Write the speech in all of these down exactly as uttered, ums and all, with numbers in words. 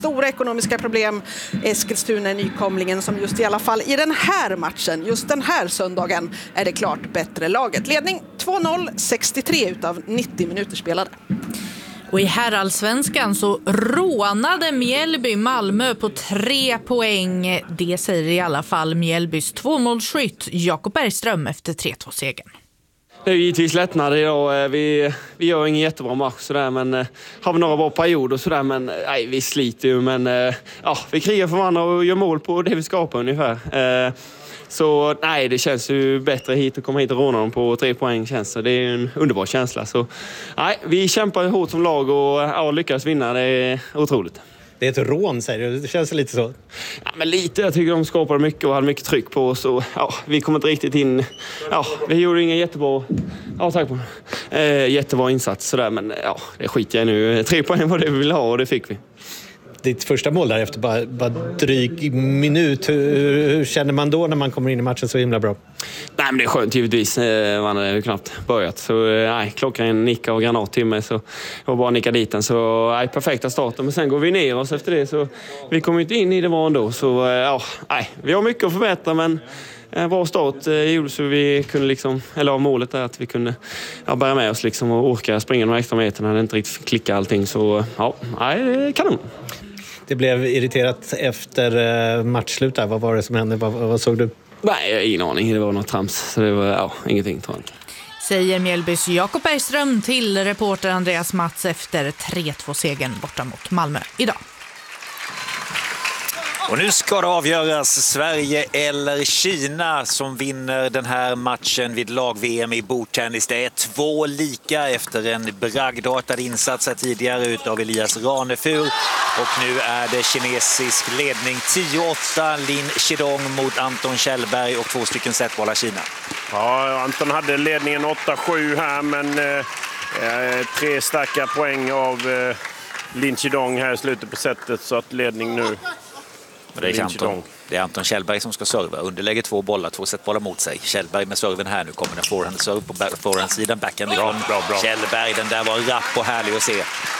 stora ekonomiska problem. Eskilstuna är nykomlingen som just i alla fall i den här matchen, just den här söndagen, är det klart bättre laget. Ledning två noll, sextiotre utav nittio minuter spelade. Och i herrallsvenskan så rånade Mjällby Malmö på tre poäng. Det säger i alla fall Mjällbys två noll-skytt Jakob Bergström efter tre två-segern. Det är givetvis lättnad idag. Vi, vi gör ingen jättebra match sådär, men har vi några bra perioder och sådär, men nej, vi sliter ju, men ja, vi krigar för varandra och gör mål på det vi skapar ungefär. Så nej, det känns ju bättre hit och komma hit och råna dem på tre poäng, känns det. Det är en underbar känsla. Så nej, vi kämpar hårt som lag och ja, lyckas vinna, det är otroligt. Det är ett rån, säger du. Det känns lite så. Ja, men lite. Jag tycker de skapade mycket och hade mycket tryck på oss. Och, ja, vi kom inte riktigt in. Ja, vi gjorde ingen jättebra... Ja, tack på. Eh, jättebra insats sådär, men ja, det skiter jag nu. Tre poäng var det vi ville ha och det fick vi. Ditt första mål där efter bara, bara dryg minut. Hur, hur känner man då när man kommer in i matchen så himla bra? Nej, men det är skönt givetvis. Man hade ju knappt börjat. Så nej, klockan nickade och granat till mig. Så jag var bara nicka dit den. Så nej, perfekta starten. Men sen går vi ner oss efter det. Så vi kommer inte in i det var ändå. Så ja, nej, vi har mycket att förbättra, men en bra start gjorde så vi kunde liksom, eller målet är att vi kunde ja, bära med oss liksom och orka springa de extra meterna. Det inte riktigt klicka allting. Så ja, nej, det är kanon. Det blev irriterat efter matchslut där. Vad var det som hände? Vad, vad såg du? Nej, ingen aning. Det var något trams. Så det var ja, ingenting, tror jag. Säger Mjällbys Jakob Bergström till reporter Andreas Mats efter tre två-segern borta mot Malmö idag. Och nu ska det avgöras Sverige eller Kina som vinner den här matchen vid lag-V M i bordtennis. Det är två lika efter en bragdartad insats här tidigare utav Elias Ranefur. Och nu är det kinesisk ledning tio åtta, Lin Chidong mot Anton Kjellberg och två stycken setbollar Kina. Ja, Anton hade ledningen åtta sju här, men eh, tre starka poäng av eh, Lin Chidong här i slutet på setet, så att ledning nu. Det är, Anton, det är Anton Kjellberg som ska serva. Underlägger två bollar, två setbollar mot sig. Kjellberg med serven här. Nu kommer den forehand-serv på forehand-sidan. Backhand ifrån bra, bra. Kjellberg. Den där var rapp och härlig att se.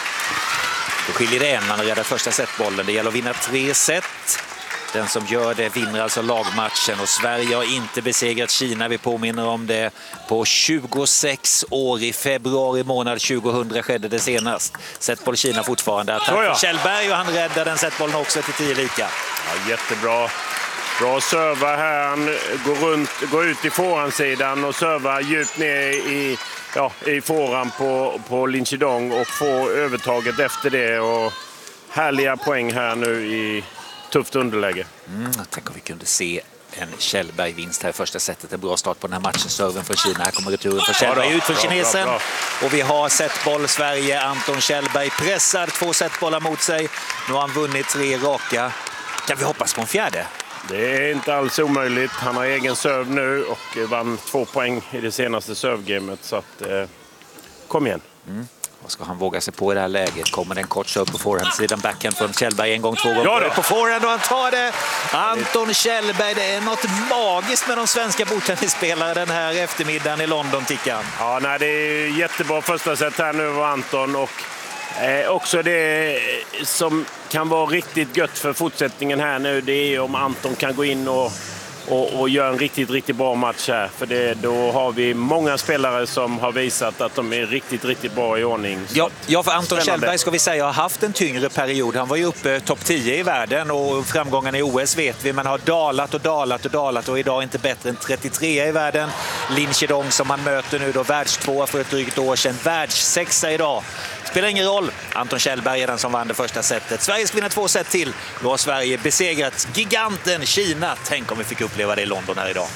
Då skiljer det en. Man har räddat första setbollen. Det gäller att vinna tre set. Den som gör det vinner alltså lagmatchen. Och Sverige har inte besegrat Kina. Vi påminner om det på tjugosex år. I februari månad tjugohundra skedde det senast. Setboll Kina fortfarande. Attack för Kjellberg och han räddar den setbollen också till tio lika. Ja, jättebra. Bra serva här. Han går, runt, går ut i forehandsidan och servar djupt ner i, ja, i forehand på, på Lin Chidong och får övertaget efter det. Och härliga poäng här nu i tufft underläge. Mm, tänk om vi kunde se en Kjellberg-vinst här i första setet. En bra start på den här matchen. Serven från Kina. Här kommer returen för Kjellberg ja, ut för bra, kinesen. Bra, bra. Och vi har setboll Sverige. Anton Kjellberg pressad. Två setbollar mot sig. Nu har han vunnit tre raka. Kan vi hoppas på en fjärde? Det är inte alls omöjligt. Han har egen serv nu och vann två poäng i det senaste servgamet. Så att, eh, kom igen. Mm. Vad ska han våga sig på i det här läget? Kommer den kort serve på forehandsidan. Backhand från Kjellberg en gång, två gånger. Ja, på forehand och han tar det. Anton Kjellberg, det är något magiskt med de svenska bordtennisspelare den här eftermiddagen i London, Tickan. Ja, nej, det är jättebra första set här nu av Anton. Och eh, också det som kan vara riktigt gött för fortsättningen här nu, det är om Anton kan gå in och Och, och gör en riktigt, riktigt bra match här. För det, då har vi många spelare som har visat att de är riktigt, riktigt bra i ordning. Ja, ja, för Anton Kjellberg ska vi säga har haft en tyngre period. Han var ju uppe topp tio i världen och framgången i O S vet vi. Men har dalat och dalat och dalat och idag inte bättre än trettiotre i världen. Lin Chidong som han möter nu då, världstvåa för ett drygt år sedan. Världssexa idag. Spelar ingen roll. Anton Kjellberg är den som vann det första setet. Sverige ska vinna två set till. Då har Sverige besegrat giganten Kina. Tänk om vi fick uppleva det i London här idag.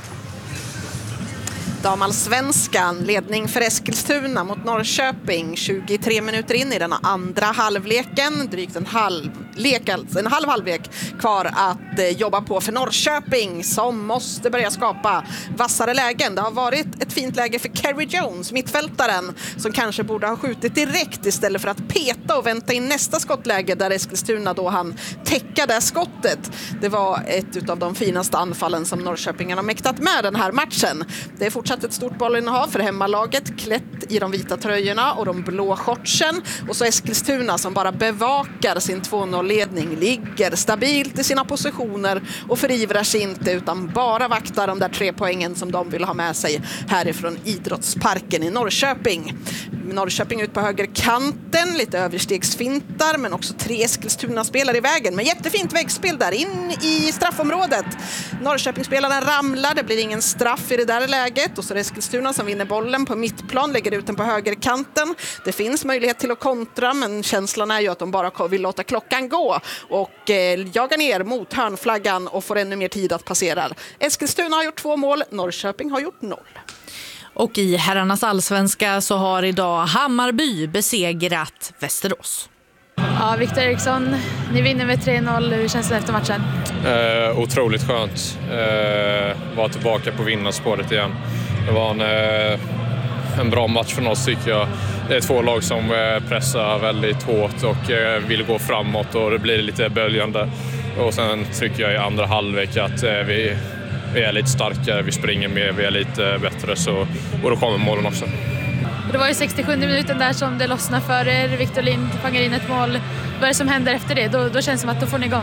Damallsvenskan, ledning för Eskilstuna mot Norrköping. tjugotre minuter in i den andra halvleken. Drygt en halv, lek, alltså en halv halvlek kvar att eh, jobba på för Norrköping som måste börja skapa vassare lägen. Det har varit ett fint läge för Kerry Jones, mittfältaren, som kanske borde ha skjutit direkt istället för att peta och vänta in nästa skottläge där Eskilstuna då han täckade skottet. Det var ett av de finaste anfallen som Norrköping har mäktat med den här matchen. Det är fortsatt ett stort bollinnehav för hemmalaget. Klätt i de vita tröjorna och de blå shortsen. Och så Eskilstuna som bara bevakar sin två noll-ledning, ligger stabilt i sina positioner och förivrar sig inte utan bara vaktar de där tre poängen som de vill ha med sig härifrån Idrottsparken i Norrköping. Norrköping ut på högerkanten, lite överstegsfintar men också tre Eskilstuna-spelare i vägen. Men jättefint väggspel där in i straffområdet. Norrköpingsspelaren ramlar, det blir ingen straff i det där läget och så är det Eskilstuna som vinner bollen på mittplan, lägger ut den på högerkanten. Det finns möjlighet till att kontra men känslan är ju att de bara vill låta klockan gå och eh, jagar ner mot hörnflaggan och får ännu mer tid att passera. Eskilstuna har gjort två mål, Norrköping har gjort noll. Och i herrarnas allsvenska så har idag Hammarby besegrat Västerås. Ja, Victor Eriksson, ni vinner med tre noll. Hur känns det efter matchen? Eh, otroligt skönt. Eh, vara tillbaka på vinnarspåret igen. Det var en, eh, en bra match för oss tycker jag. Det är två lag som eh, pressar väldigt hårt och eh, vill gå framåt och det blir lite böljande. Och sen tycker jag i andra halvlek att eh, vi... Vi är lite starkare, vi springer mer, vi är lite bättre så, och då kommer målen också. Det var ju sextiosjunde minuten där som det lossnar för er. Victor Lind fångar in ett mål. Vad är det som händer efter det? Då, då känns det som att då får ni igång.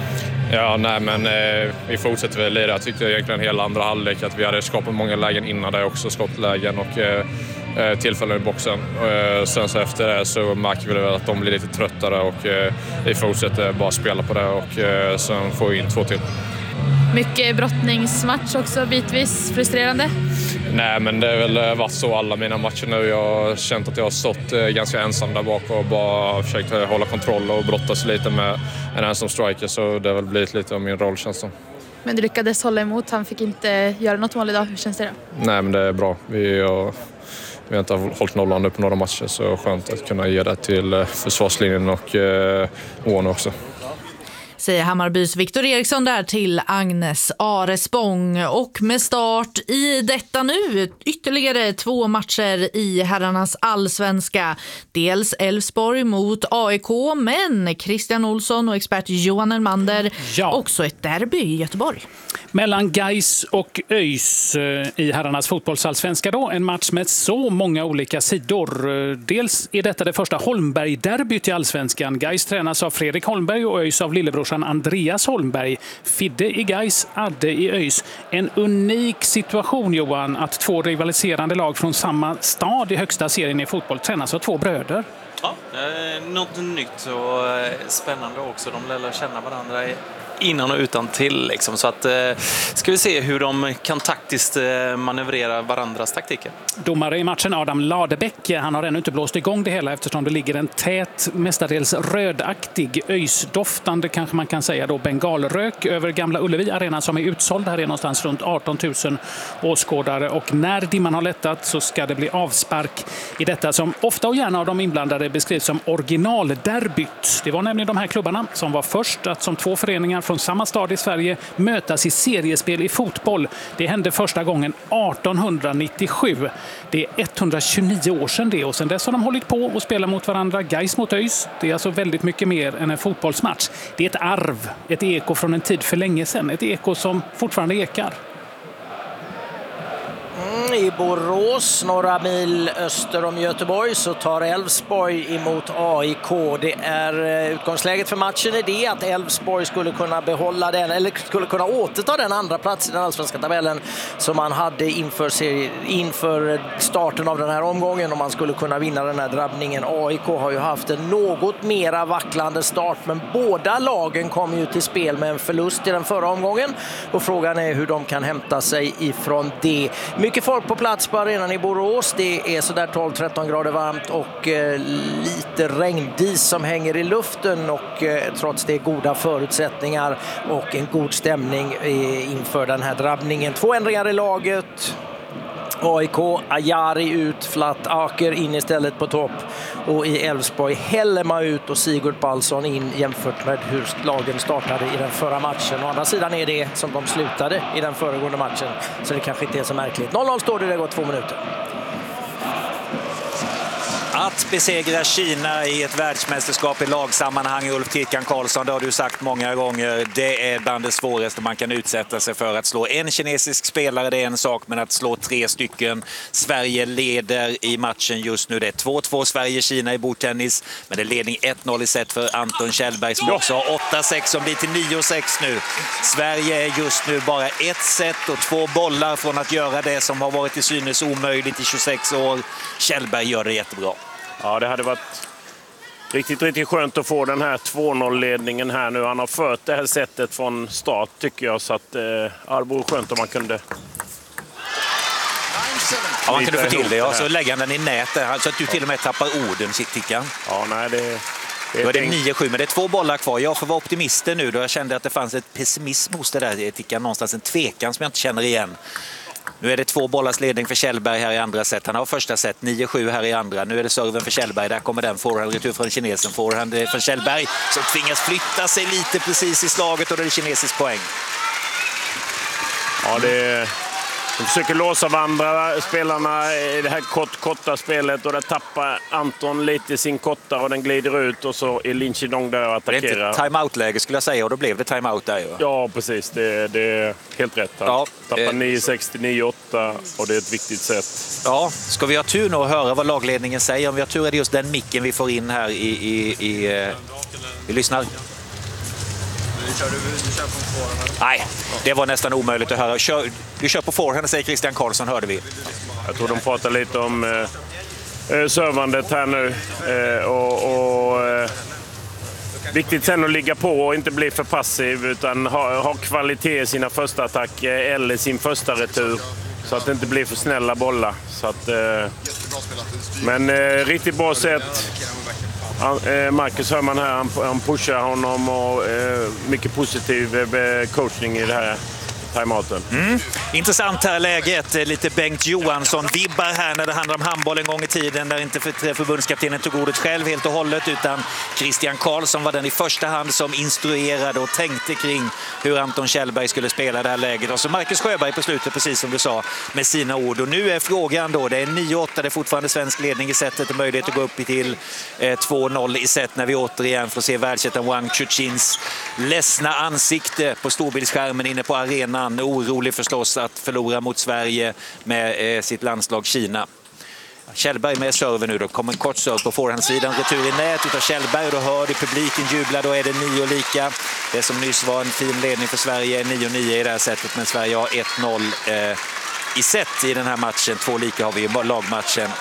Ja, nej men eh, vi fortsätter väl lira. Jag tyckte egentligen hela andra halvlek att vi hade skapat många lägen innan det också, skottlägen och eh, tillfällen i boxen. Eh, sen så efter det så märker vi väl att de blir lite tröttare och eh, vi fortsätter bara spela på det och eh, sen får vi in två till. Mycket brottningsmatch också, bitvis frustrerande. Nej, men det har väl varit så alla mina matcher nu. Jag har känt att jag har stått ganska ensam där bak och bara försökt hålla kontroll och brottas lite med en ensam striker. Så det har väl blivit lite av min roll, känns det. Men du lyckades hålla emot, han fick inte göra något mål idag. Hur känns det då? Nej, men det är bra. Vi har, vi har inte hållit nollan upp på några matcher så skönt att kunna ge det till försvarslinjen och eh, Ån också. Säger Hammarbys Victor Eriksson där till Agnes Arespång. Och med start i detta nu ytterligare två matcher i herrarnas allsvenska. Dels Elfsborg mot A I K, men Christian Olsson och expert Johan Elmander ja. Också ett derby i Göteborg. Mellan Gais och ÖIS i herrarnas fotbollsallsvenska då. En match med så många olika sidor. Dels är detta det första Holmberg-derbyt i allsvenskan. Gais tränas av Fredrik Holmberg och ÖIS av lillebrorsan Andreas Holmberg. Fidde i Gais, Adde i ÖIS. En unik situation, Johan, att två rivaliserande lag från samma stad i högsta serien i fotboll tränas av två bröder. Ja, något nytt och spännande också. De lär känna varandra innan och utan till liksom. Så att, eh, ska vi se hur de kan taktiskt eh, manövrera varandras taktiker. Domare i matchen Adam Ladebäck, han har ännu inte blåst igång det hela eftersom det ligger en tät, mestadels rödaktig, öjsdoftande kanske man kan säga då, bengalrök över Gamla Ullevi arena som är utsåld. Här är någonstans runt arton tusen åskådare och när dimman har lättat så ska det bli avspark i detta som ofta och gärna av de inblandade beskrivs som originalderbyt. Det var nämligen de här klubbarna som var först att som två föreningar från samma stad i Sverige mötas i seriespel i fotboll. Det hände första gången artonhundranittiosju. Det är etthundratjugonio år sedan det och sedan dess har de hållit på och spelat mot varandra. Gais mot ÖIS. Det är alltså väldigt mycket mer än en fotbollsmatch. Det är ett arv, ett eko från en tid för länge sedan. Ett eko som fortfarande ekar. I Borås, några mil öster om Göteborg, så tar Elfsborg emot A I K. Det är utgångsläget för matchen är det att Elfsborg skulle kunna behålla den, eller skulle kunna återta den andra plats i den allsvenska tabellen som man hade inför, serie, inför starten av den här omgången, om man skulle kunna vinna den här drabbningen. A I K har ju haft en något mera vacklande start, men båda lagen kom ju till spel med en förlust i den förra omgången och frågan är hur de kan hämta sig ifrån det. Mycket folk på plats på arenan i Borås. Det är sådär tolv tretton grader varmt och eh, lite regndis som hänger i luften och eh, trots det goda förutsättningar och en god stämning eh, inför den här drabbningen. Två ändringar i laget. A I K, Ajari ut, Flatt Aker in istället på topp och i Elfsborg Hellema ut och Sigurd Palsson in jämfört med hur lagen startade i den förra matchen. Å andra sidan är det som de slutade i den föregående matchen så det kanske inte är så märkligt. noll noll står det, det går två minuter. Att besegra Kina i ett världsmästerskap i lagsammanhang, Ulf Tickan Karlsson, det har du sagt många gånger, det är bland det svåraste man kan utsätta sig för. Att slå en kinesisk spelare, det är en sak, men att slå tre stycken. Sverige leder i matchen just nu. Det är två två Sverige-Kina i bordtennis, men det är ledning ett noll i set för Anton Kjellberg som också har åtta sex som blir till nio sex nu. Sverige är just nu bara ett set och två bollar från att göra det som har varit i synes omöjligt i tjugosex år. Kjellberg gör det jättebra. Ja, det hade varit riktigt, riktigt skönt att få den här två noll-ledningen här nu. Han har fört det här sättet från start tycker jag, så att eh, ja, det vore skönt om man kunde... Ja, man kunde få till det, ja, så lägger han den i nätet så att du till och med tappar orden, Tickan. Ja, nej, det... Det var det nio sju, men det är två bollar kvar. Jag får vara optimister nu då jag kände att det fanns ett pessimism hos det där, Tickan, någonstans en tvekan som jag inte känner igen. Nu är det två bollars ledning för Kjellberg här i andra set. Han har första set, nio sju här i andra. Nu är det serven för Kjellberg. Där kommer den forehand retur från kinesen. Forehand för Kjellberg som tvingas flytta sig lite precis i slaget och det är kinesisk poäng. Ja, det är... De försöker låsa varandra, spelarna i det här kort, korta spelet, och där tappar Anton lite sin korta och den glider ut och så är Lin Chidong där och attackerar. Det är inte timeout-läge skulle jag säga, och då blev det timeout där ju. Ja, precis. Det, det är helt rätt. Han ja, tappar eh... nio sex till nio åtta och det är ett viktigt sätt. Ja, ska vi ha tur nu och höra vad lagledningen säger? Om vi har tur är det just den micken vi får in här i... i, i eh... Vi lyssnar. Nej, det var nästan omöjligt att höra. Kör, du kör på forehand, säger Christian Karlsson, hörde vi. Jag tror de pratar lite om eh, servandet här nu. Eh, och, och eh, viktigt sen att ligga på och inte bli för passiv, utan ha, ha kvalitet i sina första attacker eller sin första retur. Så att det inte blir för snälla bollar. Så att, eh, men eh, riktigt bra sätt. Marcus hör man här, han, han pushar honom och eh, mycket positiv eh, coachning i det här timeouten. Mm. Intressant här läget, lite Bengt Johansson-vibbar här när det handlar om handboll en gång i tiden, där inte för, förbundskaptenen tog ordet själv helt och hållet, utan Christian Karlsson var den i första hand som instruerade och tänkte kring hur Anton Kjellberg skulle spela det här läget. Och så Marcus Sjöberg på slutet, precis som du sa, med sina ord. Och nu är frågan då, det är nio åtta, det är fortfarande svensk ledning i setet och möjlighet att gå upp till eh, två noll i set när vi återigen får se världsettan Wang Chuqins ledsna ansikte på storbildsskärmen inne på arenan. Orolig förstås att förlora mot Sverige med eh, sitt landslag Kina. Kjellberg med serven nu då. Kommer en kort serve på forehandsidan. Retur i nät utav Kjellberg och då hör du publiken jubla. Då är det nio lika. Det som nyss var en fin ledning för Sverige är nio nio i det här sättet. Men Sverige har ett noll eh, i set i den här matchen. Två lika har vi i lagmatchen.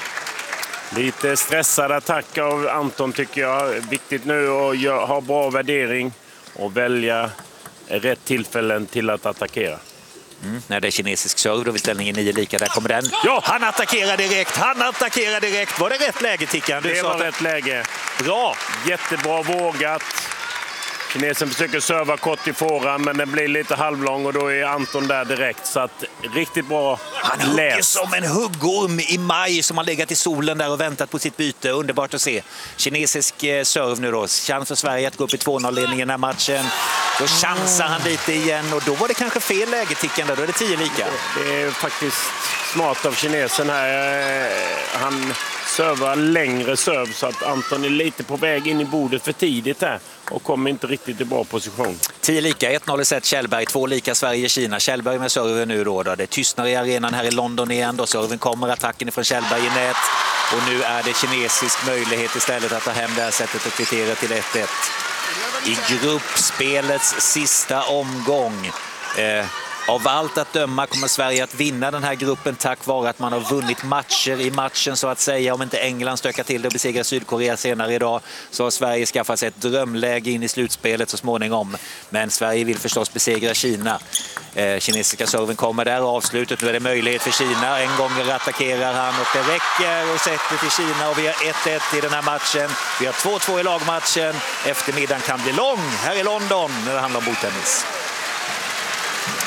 Lite stressad attack av Anton tycker jag. Viktigt nu att ha bra värdering och välja rätt tillfällen till att attackera. Mm, när det är kinesisk serve då vid ställningen nio lika, där kommer den. Ja! Han attackerar direkt, han attackerar direkt. Var det rätt läge, Tickan? Det var rätt läge. Bra! Jättebra vågat. Kinesen försöker serva kort i fåran, men den blir lite halvlång och då är Anton där direkt. Så att riktigt bra Han hugger läst. Som en huggorm i maj som har legat i solen där och väntat på sitt byte. Underbart att se. Kinesisk eh, serve nu då. Chans för Sverige att gå upp i två noll-ledningen i den här matchen. Då chansar han lite igen och då var det kanske fel läge, Tickan där. Då är det tio lika. Det är faktiskt smart av kinesen här. Han servar längre serv så att Anton är lite på väg in i bordet för tidigt här och kommer inte riktigt i bra position. tio lika, ett noll i set Kjellberg, två lika Sverige-Kina. Kjellberg med serven nu då, då. Det tystnar i arenan här i London igen då. Serven kommer, attacken från Kjellberg i nät. Och nu är det kinesisk möjlighet istället att ta hem det här sättet och kvittera till ett ett. I gruppspelets sista omgång. Eh, Av allt att döma kommer Sverige att vinna den här gruppen tack vare att man har vunnit matcher i matchen så att säga. Om inte England stökar till det och besegrar Sydkorea senare idag så har Sverige skaffat sig ett drömläge in i slutspelet så småningom. Men Sverige vill förstås besegra Kina. Eh, kinesiska serven kommer där och avslutet. Nu är det möjlighet för Kina. En gång attackerar han och det räcker och sätter till Kina och vi har ett ett i den här matchen. Vi har två två i lagmatchen. Eftermiddagen kan bli lång här i London när det handlar om bordtennis.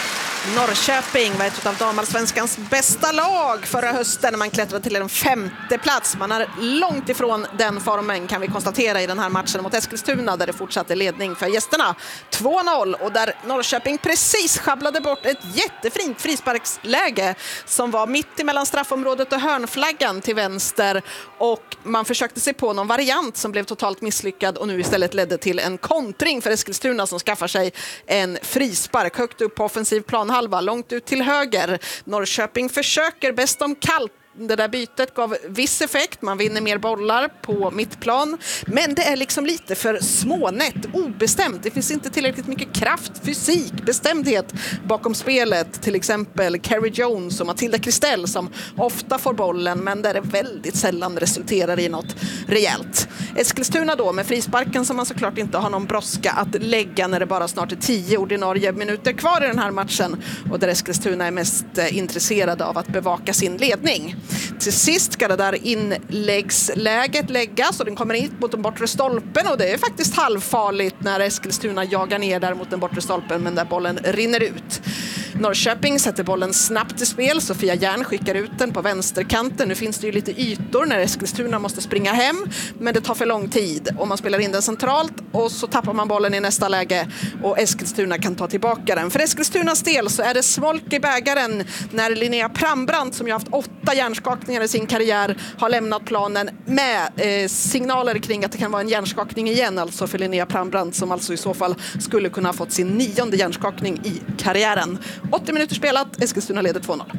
Norrköping var ett av damallsvenskans bästa lag förra hösten när man klättrade till en femte plats. Man är långt ifrån den formen kan vi konstatera i den här matchen mot Eskilstuna där det fortsatte ledning för gästerna två noll och där Norrköping precis schabblade bort ett jättefint frisparksläge som var mitt emellan straffområdet och hörnflaggan till vänster och man försökte se på någon variant som blev totalt misslyckad och nu istället ledde till en kontring för Eskilstuna som skaffar sig en frispark högt upp på offensiv planhalva, långt ut till höger. Norrköping försöker bäst om kallt. Det där bytet gav viss effekt, man vinner mer bollar på mittplan, men det är liksom lite för smånätt, obestämt. Det finns inte tillräckligt mycket kraft, fysik, bestämdhet bakom spelet. Till exempel Carrie Jones och Matilda Kristell som ofta får bollen, men där det väldigt sällan resulterar i något rejält. Eskilstuna då med frisparken som man såklart inte har någon brådska att lägga när det bara snart är tio ordinarie minuter kvar i den här matchen och där Eskilstuna är mest intresserade av att bevaka sin ledning. Till sist ska det där inläggsläget läggas och den kommer in mot den bortre stolpen och det är faktiskt halvfarligt när Eskilstuna jagar ner där mot den bortre stolpen men där bollen rinner ut. Norrköping sätter bollen snabbt i spel. Sofia Järn skickar ut den på vänsterkanten. Nu finns det ju lite ytor när Eskilstuna måste springa hem, men det tar för lång tid och man spelar in den centralt och så tappar man bollen i nästa läge och Eskilstuna kan ta tillbaka den. För Eskilstunas del så är det smolk i bägaren när Linnea Prambrandt som ju haft åtta hjärnskakningar i sin karriär har lämnat planen med eh, signaler kring att det kan vara en hjärnskakning igen, alltså för Linnea Prambrandt som alltså i så fall skulle kunna ha fått sin nionde hjärnskakning i karriären. åttio minuter spelat, Eskilstuna leder två noll.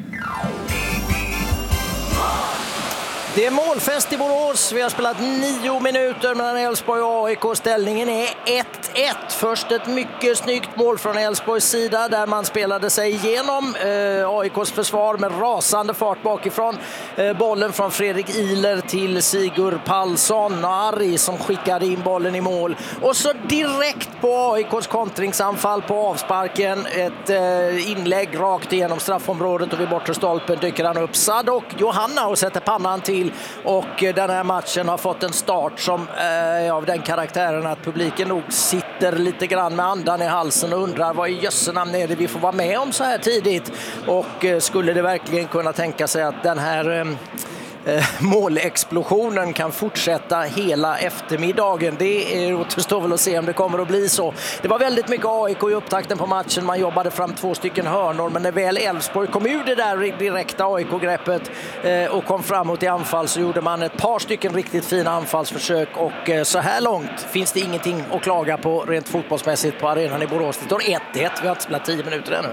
Det är målfest i Borås. Vi har spelat nio minuter mellan Elfsborg och A I K. Ställningen är ett ett. Först ett mycket snyggt mål från Elfsborgs sida där man spelade sig igenom eh, A I K:s försvar med rasande fart bakifrån. Eh, bollen från Fredrik Ihler till Sigurd Palsson och Ari som skickade in bollen i mål. Och så direkt på A I K:s kontringsanfall på avsparken. Ett eh, inlägg rakt igenom straffområdet och vid bortre stolpen dyker han upp. Sadok Johanna och sätter pannan till. Och den här matchen har fått en start som är av den karaktären att publiken nog sitter lite grann med andan i halsen och undrar vad i jössenamn är det vi får vara med om så här tidigt. Och skulle det verkligen kunna tänka sig att den här eh, målexplosionen kan fortsätta hela eftermiddagen. Det är återstår väl att se om det kommer att bli så. Det var väldigt mycket A I K i upptakten på matchen. Man jobbade fram två stycken hörnor, men när väl Elfsborg kom ur det där direkta A I K-greppet eh, och kom framåt i anfall så gjorde man ett par stycken riktigt fina anfallsförsök och eh, så här långt finns det ingenting att klaga på rent fotbollsmässigt på arenan i Borås. Det står ett ett. Vi har inte spelat tio minuter ännu.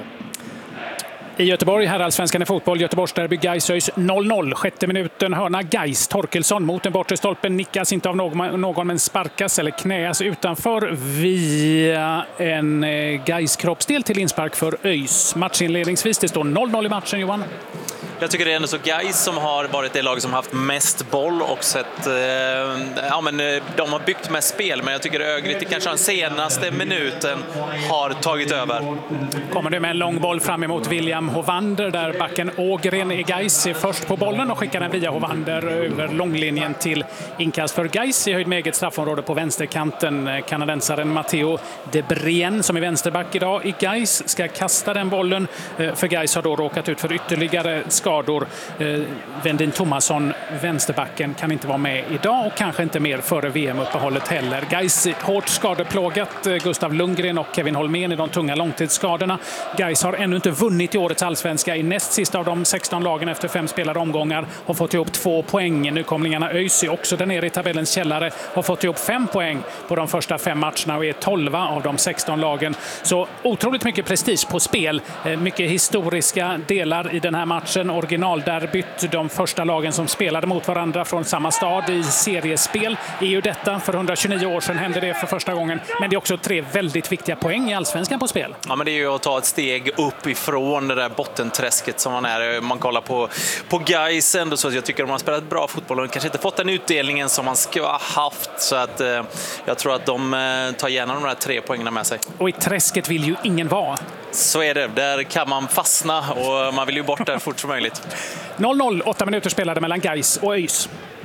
I Göteborg, här allsvenskan i fotboll, Göteborgs derby Gais noll noll. Sjätte minuten, hörna Gais. Torkelsson mot den bortre stolpen, nickas inte av någon, någon men sparkas eller knäas utanför via en Gais kroppsdel till inspark för ÖIS. Matchinledningsvis, det står noll noll i matchen, Johan. Jag tycker det är ändå så Gais som har varit det lag som haft mest boll och sett, eh, ja men de har byggt med spel, men jag tycker Örgryte kanske den senaste minuten har tagit över. Kommer det med en lång boll fram emot William Hovander där backen Ågren i Gais är först på bollen och skickar den via Hovander över långlinjen till inkast för Gais i höjd med eget straffområde på vänsterkanten. Kanadensaren Matteo De Brien som är vänsterback idag i Gais ska kasta den bollen, för Gais har då råkat ut för ytterligare skador. Eh, Vendin Thomasson, vänsterbacken, kan inte vara med idag och kanske inte mer före V M-uppehållet heller. Gais hårt skadeplågat. eh, Gustav Lundgren och Kevin Holmén i de tunga långtidsskadorna. Gais har ännu inte vunnit i årets allsvenska. I näst sista av de sexton lagen efter fem spelade omgångar har fått ihop två poäng. Nykomlingarna ÖIS också där nere i tabellens källare har fått ihop fem poäng på de första fem matcherna och är tolva av de sexton lagen. Så otroligt mycket prestige på spel. Eh, mycket historiska delar i den här matchen. Originalderbyt, de första lagen som spelade mot varandra från samma stad i seriespel är ju detta. För hundratjugonio år sedan hände det för första gången. Men det är också tre väldigt viktiga poäng i allsvenskan på spel. Ja, men det är ju att ta ett steg upp ifrån det där bottenträsket som man är. Man kollar på, på Gais ändå, så att jag tycker att de har spelat bra fotboll och kanske inte fått den utdelningen som man ska ha haft. Så att eh, jag tror att de eh, tar igenom de här tre poängerna med sig. Och i träsket vill ju ingen vara. Så är det. Där kan man fastna och man vill ju bort där fort som möjligt. noll noll, åtta minuter spelade mellan Gais och ÖIS.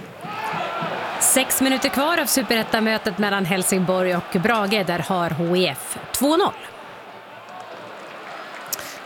Sex minuter kvar av Superettan-mötet mellan Helsingborg och Brage. Där har H I F två noll.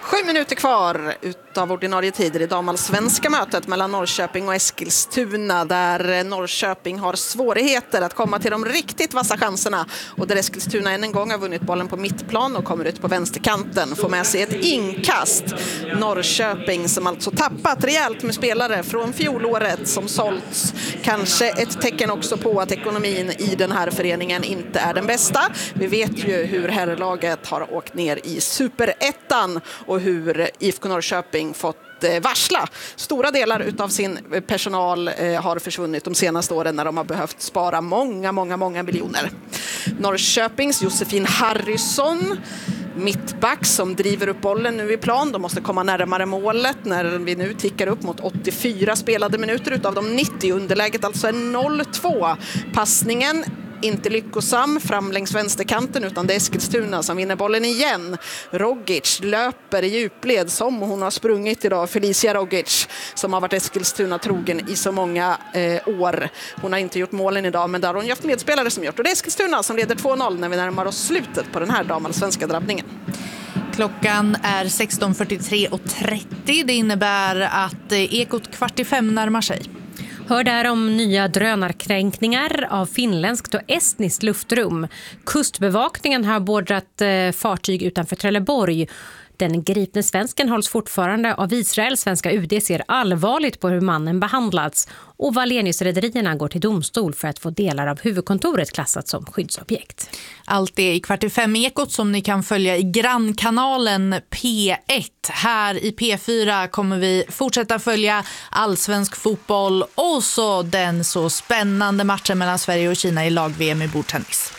Sju minuter kvar utav ordinarie tider i damallsvenska mötet mellan Norrköping och Eskilstuna, där Norrköping har svårigheter att komma till de riktigt vassa chanserna och där Eskilstuna än en gång har vunnit bollen på mittplan och kommer ut på vänsterkanten, får med sig ett inkast. Norrköping som alltså tappat rejält med spelare från fjolåret som sålts. Kanske ett tecken också på att ekonomin i den här föreningen inte är den bästa. Vi vet ju hur herrlaget har åkt ner i superettan och hur I F K Norrköping fått varsla. Stora delar utav sin personal eh, har försvunnit de senaste åren när de har behövt spara många, många, många miljoner. Norrköpings Josefin Harrison, mittback som driver upp bollen nu i plan. De måste komma närmare målet när vi nu tickar upp mot åttiofyra spelade minuter utav de nittio. Underläget alltså är noll två. Passningen inte lyckosam fram längs vänsterkanten, utan det är Eskilstuna som vinner bollen igen. Rogic löper i djupled som hon har sprungit idag. Felicia Rogic som har varit Eskilstuna trogen i så många eh, år. Hon har inte gjort målen idag, men där har hon haft medspelare som gjort. Och det är Eskilstuna som leder två noll när vi närmar oss slutet på den här damallsvenska drabbningen. Klockan är sexton fyrtiotre och trettio. Det innebär att Ekot kvart i fem närmar sig. Hör där om nya drönarkränkningar av finländskt och estniskt luftrum. Kustbevakningen har beordrat eh, fartyg utanför Trelleborg. Den gripne svensken hålls fortfarande av Israel. Svenska U D ser allvarligt på hur mannen behandlats. Och Wallenius-rederierna går till domstol för att få delar av huvudkontoret klassat som skyddsobjekt. Allt det i kvart i fem Ekot som ni kan följa i grannkanalen P ett. Här i P fyra kommer vi fortsätta följa allsvensk fotboll och så den så spännande matchen mellan Sverige och Kina i lag-V M i bordtennis.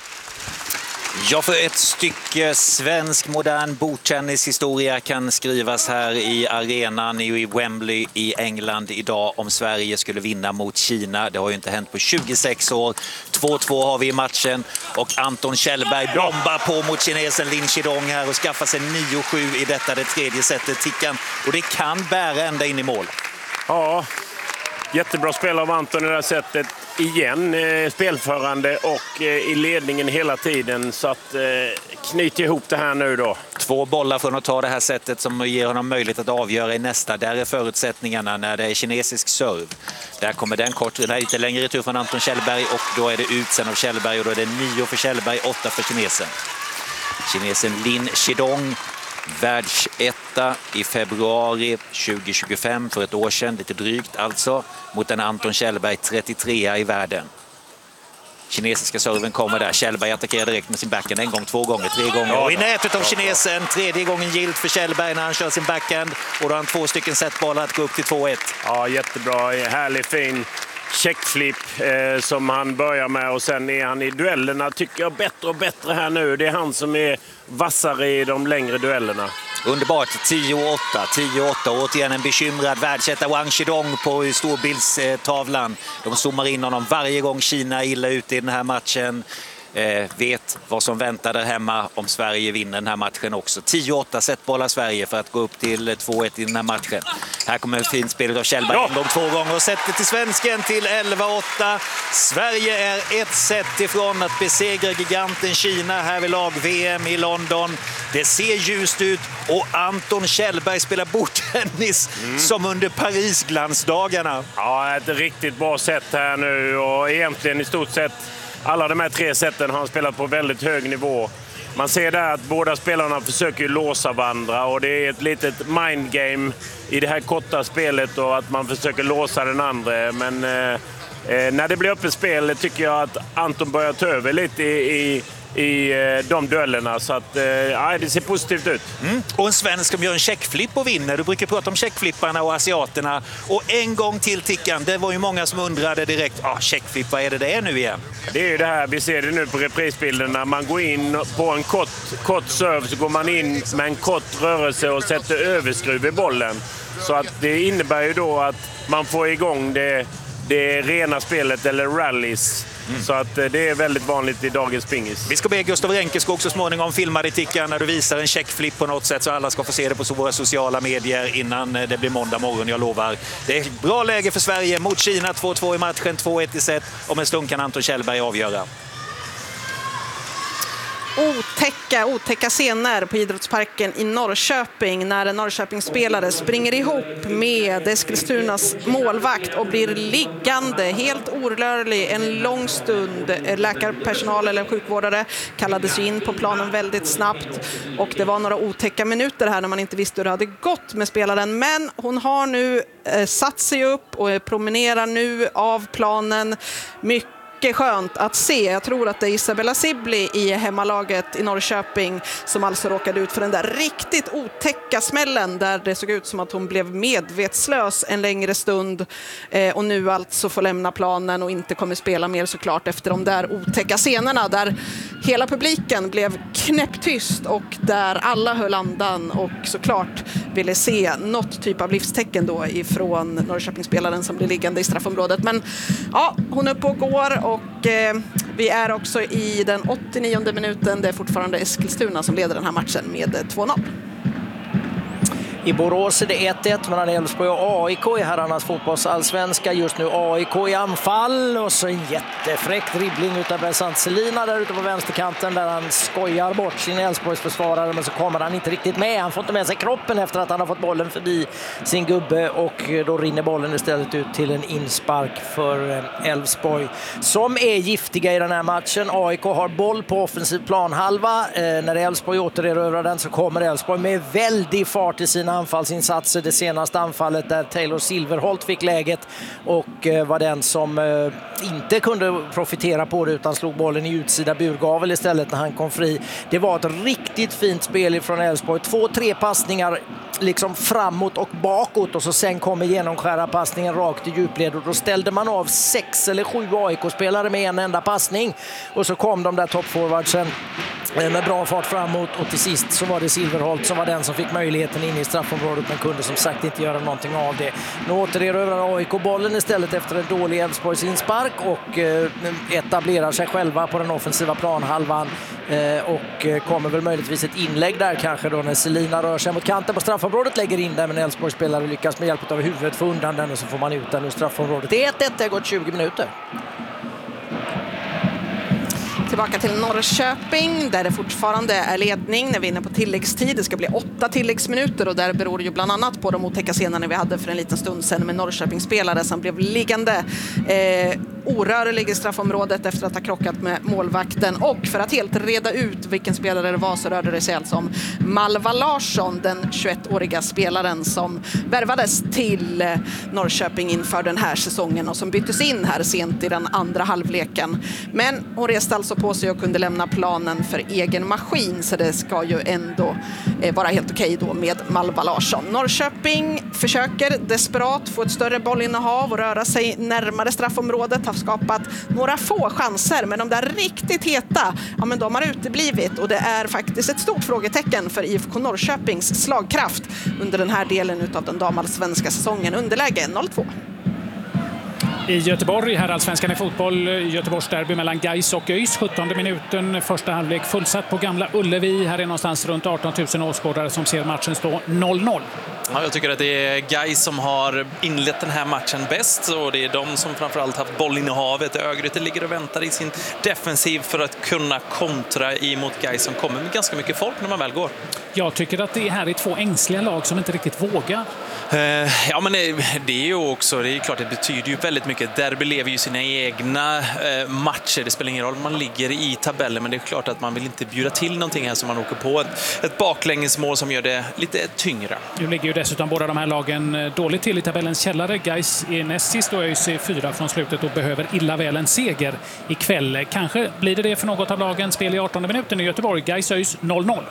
Ja, för ett stycke svensk modern bordtennishistoria kan skrivas här i arenan i Wembley i England idag om Sverige skulle vinna mot Kina. Det har ju inte hänt på tjugosex år. två två har vi i matchen och Anton Kjellberg bombar på mot kinesen Lin Chidong här och skaffar sig nio sju i detta det tredje sättet tickan. Och det kan bära ända in i mål. Ja, jättebra spel av Anton i det här sättet. Igen eh, spelförande och eh, i ledningen hela tiden, så att eh, knyta ihop det här nu då. Två bollar från att ta det här sättet som ger honom möjlighet att avgöra i nästa. Där är förutsättningarna när det är kinesisk serv. Där kommer den kort, den lite längre tur från Anton Kjellberg och då är det ut sen av Kjellberg och då är det nio för Kjellberg, åtta för kinesen. Kinesen Lin Chidong, världsetta i februari tjugo tjugofem, för ett år sedan, lite drygt alltså, mot en Anton Kjellberg trettiotre i världen. Kinesiska serven kommer där. Kjellberg attackerar direkt med sin backhand en gång, två gånger, tre gånger. Och i nätet av kinesen, tredje gången gilt för Kjellberg när han kör sin backhand. Och då har han två stycken setbollar att gå upp till två ett. Ja, jättebra. Härlig, fin checkflip eh, som han börjar med, och sen är han i duellerna tycker jag bättre och bättre här nu. Det är han som är vassare i de längre duellerna. Underbart, tio åtta, tio åtta. Återigen en bekymrad världsetta Wang Chidong på storbildstavlan. De zoomar in honom varje gång Kina är illa ute i den här matchen. Eh, vet vad som väntar där hemma om Sverige vinner den här matchen också. tio åtta setbollar Sverige för att gå upp till två ett i den här matchen. Här kommer ett fint spel av Kjellberg ja. de två gånger och sätter till svensken till elva åtta. Sverige är ett set ifrån att besegra giganten Kina här vid lag-V M i London. Det ser ljust ut och Anton Kjellberg spelar bordtennis mm. som under Paris-glansdagarna. Ja, ett riktigt bra set här nu och egentligen i stort sett alla de här tre sätten har han spelat på väldigt hög nivå. Man ser där att båda spelarna försöker låsa varandra och det är ett litet mindgame i det här korta spelet och att man försöker låsa den andra. Men eh, när det blir öppet spel tycker jag att Anton börjar ta över lite i, i i de duellerna, så att eh, det ser positivt ut. Mm. Och en svensk som gör en checkflip och vinner. Du brukar prata om checkflipparna och asiaterna. Och en gång till tickan, det var ju många som undrade direkt, ah, checkflip, vad är det det är nu igen? Det är ju det här, vi ser det nu på reprisbilderna. Man går in på en kort, kort serve, så går man in med en kort rörelse och sätter överskruv i bollen. Så att det innebär ju då att man får igång det, det rena spelet eller rallies. Mm. Så att det är väldigt vanligt i dagens pingis. Vi ska be Gustav Renkeskog så småningom filma i tickan när du visar en checkflip på något sätt så alla ska få se det på våra sociala medier innan det blir måndag morgon, jag lovar. Det är ett bra läge för Sverige mot Kina, två två i matchen, två ett i set. Om en stund kan Anton Kjellberg avgöra. Otäcka, otäcka scener på Idrottsparken i Norrköping när en Norrköpingsspelare springer ihop med Eskilstunas målvakt och blir liggande, helt orörlig en lång stund. Läkarpersonal eller sjukvårdare kallades in på planen väldigt snabbt och det var några otäcka minuter här när man inte visste hur det hade gått med spelaren, men hon har nu eh, satt sig upp och promenerar nu av planen. Mycket Mycket skönt att se. Jag tror att det är Isabella Sibley i hemmalaget i Norrköping som alltså råkade ut för den där riktigt otäcka smällen där det såg ut som att hon blev medvetslös en längre stund eh, och nu alltså får lämna planen och inte kommer spela mer såklart efter de där otäcka scenerna där hela publiken blev knäpptyst och där alla höll andan och såklart ville se något typ av livstecken då ifrån Norrköpingsspelaren som blir liggande i straffområdet. Men ja, hon är uppe och går och eh, vi är också i den åttionionde minuten. Det är fortfarande Eskilstuna som leder den här matchen med två noll. I Borås är det ett ett mellan Elfsborg och A I K i herrarnas fotbollsallsvenska. Just nu A I K i anfall och så en jättefräck dribbling utav Besant Selina där ute på vänsterkanten där han skojar bort sin Elfsborgs försvarare, men så kommer han inte riktigt med. Han får inte med sig kroppen efter att han har fått bollen förbi sin gubbe och då rinner bollen istället ut till en inspark för Elfsborg som är giftiga i den här matchen. A I K har boll på offensiv planhalva. Eh, när Elfsborg återerövrar den så kommer Elfsborg med väldig fart i sina anfallsinsatser. Det senaste anfallet där Taylor Silverholt fick läget och eh, var den som eh, inte kunde profitera på det utan slog bollen i utsida burgavel istället när han kom fri. Det var ett riktigt fint spel ifrån Elfsborg. Två, tre passningar liksom framåt och bakåt och så sen kommer genomskära passningen rakt i djupled och då ställde man av sex eller sju A I K-spelare med en enda passning och så kom de där toppforwardsen med bra fart framåt och till sist så var det Silverholt som var den som fick möjligheten in i straffområdet men kunde som sagt inte göra någonting av det. Nu återerövrar A I K-bollen istället efter en dålig Elfsborgs inspark och eh, etablerar sig själva på den offensiva planhalvan eh, och eh, kommer väl möjligtvis ett inlägg där kanske då när Selina rör sig mot kanten på straffområdet, lägger in den men Elfsborgs spelare lyckas med hjälp av huvudet få undan den och så får man ut den ur straffområdet. Det är ett ett, det har gått tjugo minuter. Tillbaka till Norrköping där det fortfarande är ledning när vi är inne på tilläggstid. Det ska bli åtta tilläggsminuter och där beror det ju bland annat på de otäcka scenerna vi hade för en liten stund sedan med Norrköpingsspelare som blev liggande eh, orörlig i straffområdet efter att ha krockat med målvakten. Och för att helt reda ut vilken spelare det var så rörde det sig alltså om Malva Larsson, den tjugoettåriga spelaren som värvades till eh, Norrköping inför den här säsongen och som byttes in här sent i den andra halvleken. Men hon reste alltså på sig och kunde lämna planen för egen maskin så det ska ju ändå eh, vara helt okej då med Malva Larsson. Norrköping försöker desperat få ett större bollinnehav och röra sig närmare straffområdet, har skapat några få chanser men de där riktigt heta, ja men de har uteblivit och det är faktiskt ett stort frågetecken för I F K Norrköpings slagkraft under den här delen utav den damallsvenska säsongen. Underläge noll två. I Göteborg, här allsvenskan i fotboll, Göteborgs derby mellan Gais och ÖIS, sjuttonde minuten, första halvlek fullsatt på Gamla Ullevi. Här är någonstans runt arton tusen åskådare som ser matchen stå noll noll. Ja, jag tycker att det är Gais som har inlett den här matchen bäst och det är de som framförallt haft bollinnehavet. Örgryte ligger och väntar i sin defensiv för att kunna kontra emot Gais som kommer med ganska mycket folk när man väl går. Jag tycker att det här är två ängsliga lag som inte riktigt vågar. Uh, ja, men det, det är ju också, det är klart, det betyder ju väldigt mycket. Derby lever ju sina egna uh, matcher. Det spelar ingen roll om man ligger i tabellen, men det är klart att man vill inte bjuda till någonting här som man åker på. Ett, ett baklängesmål som gör det lite tyngre. Nu ligger ju dessutom båda de här lagen dåligt till i tabellens källare. Gais är näst sist och ÖIS är fyra från slutet och behöver illa väl en seger ikväll. Kanske blir det det för något av lagen. Spel i artonde minuten i Göteborg. Gais ÖIS noll noll.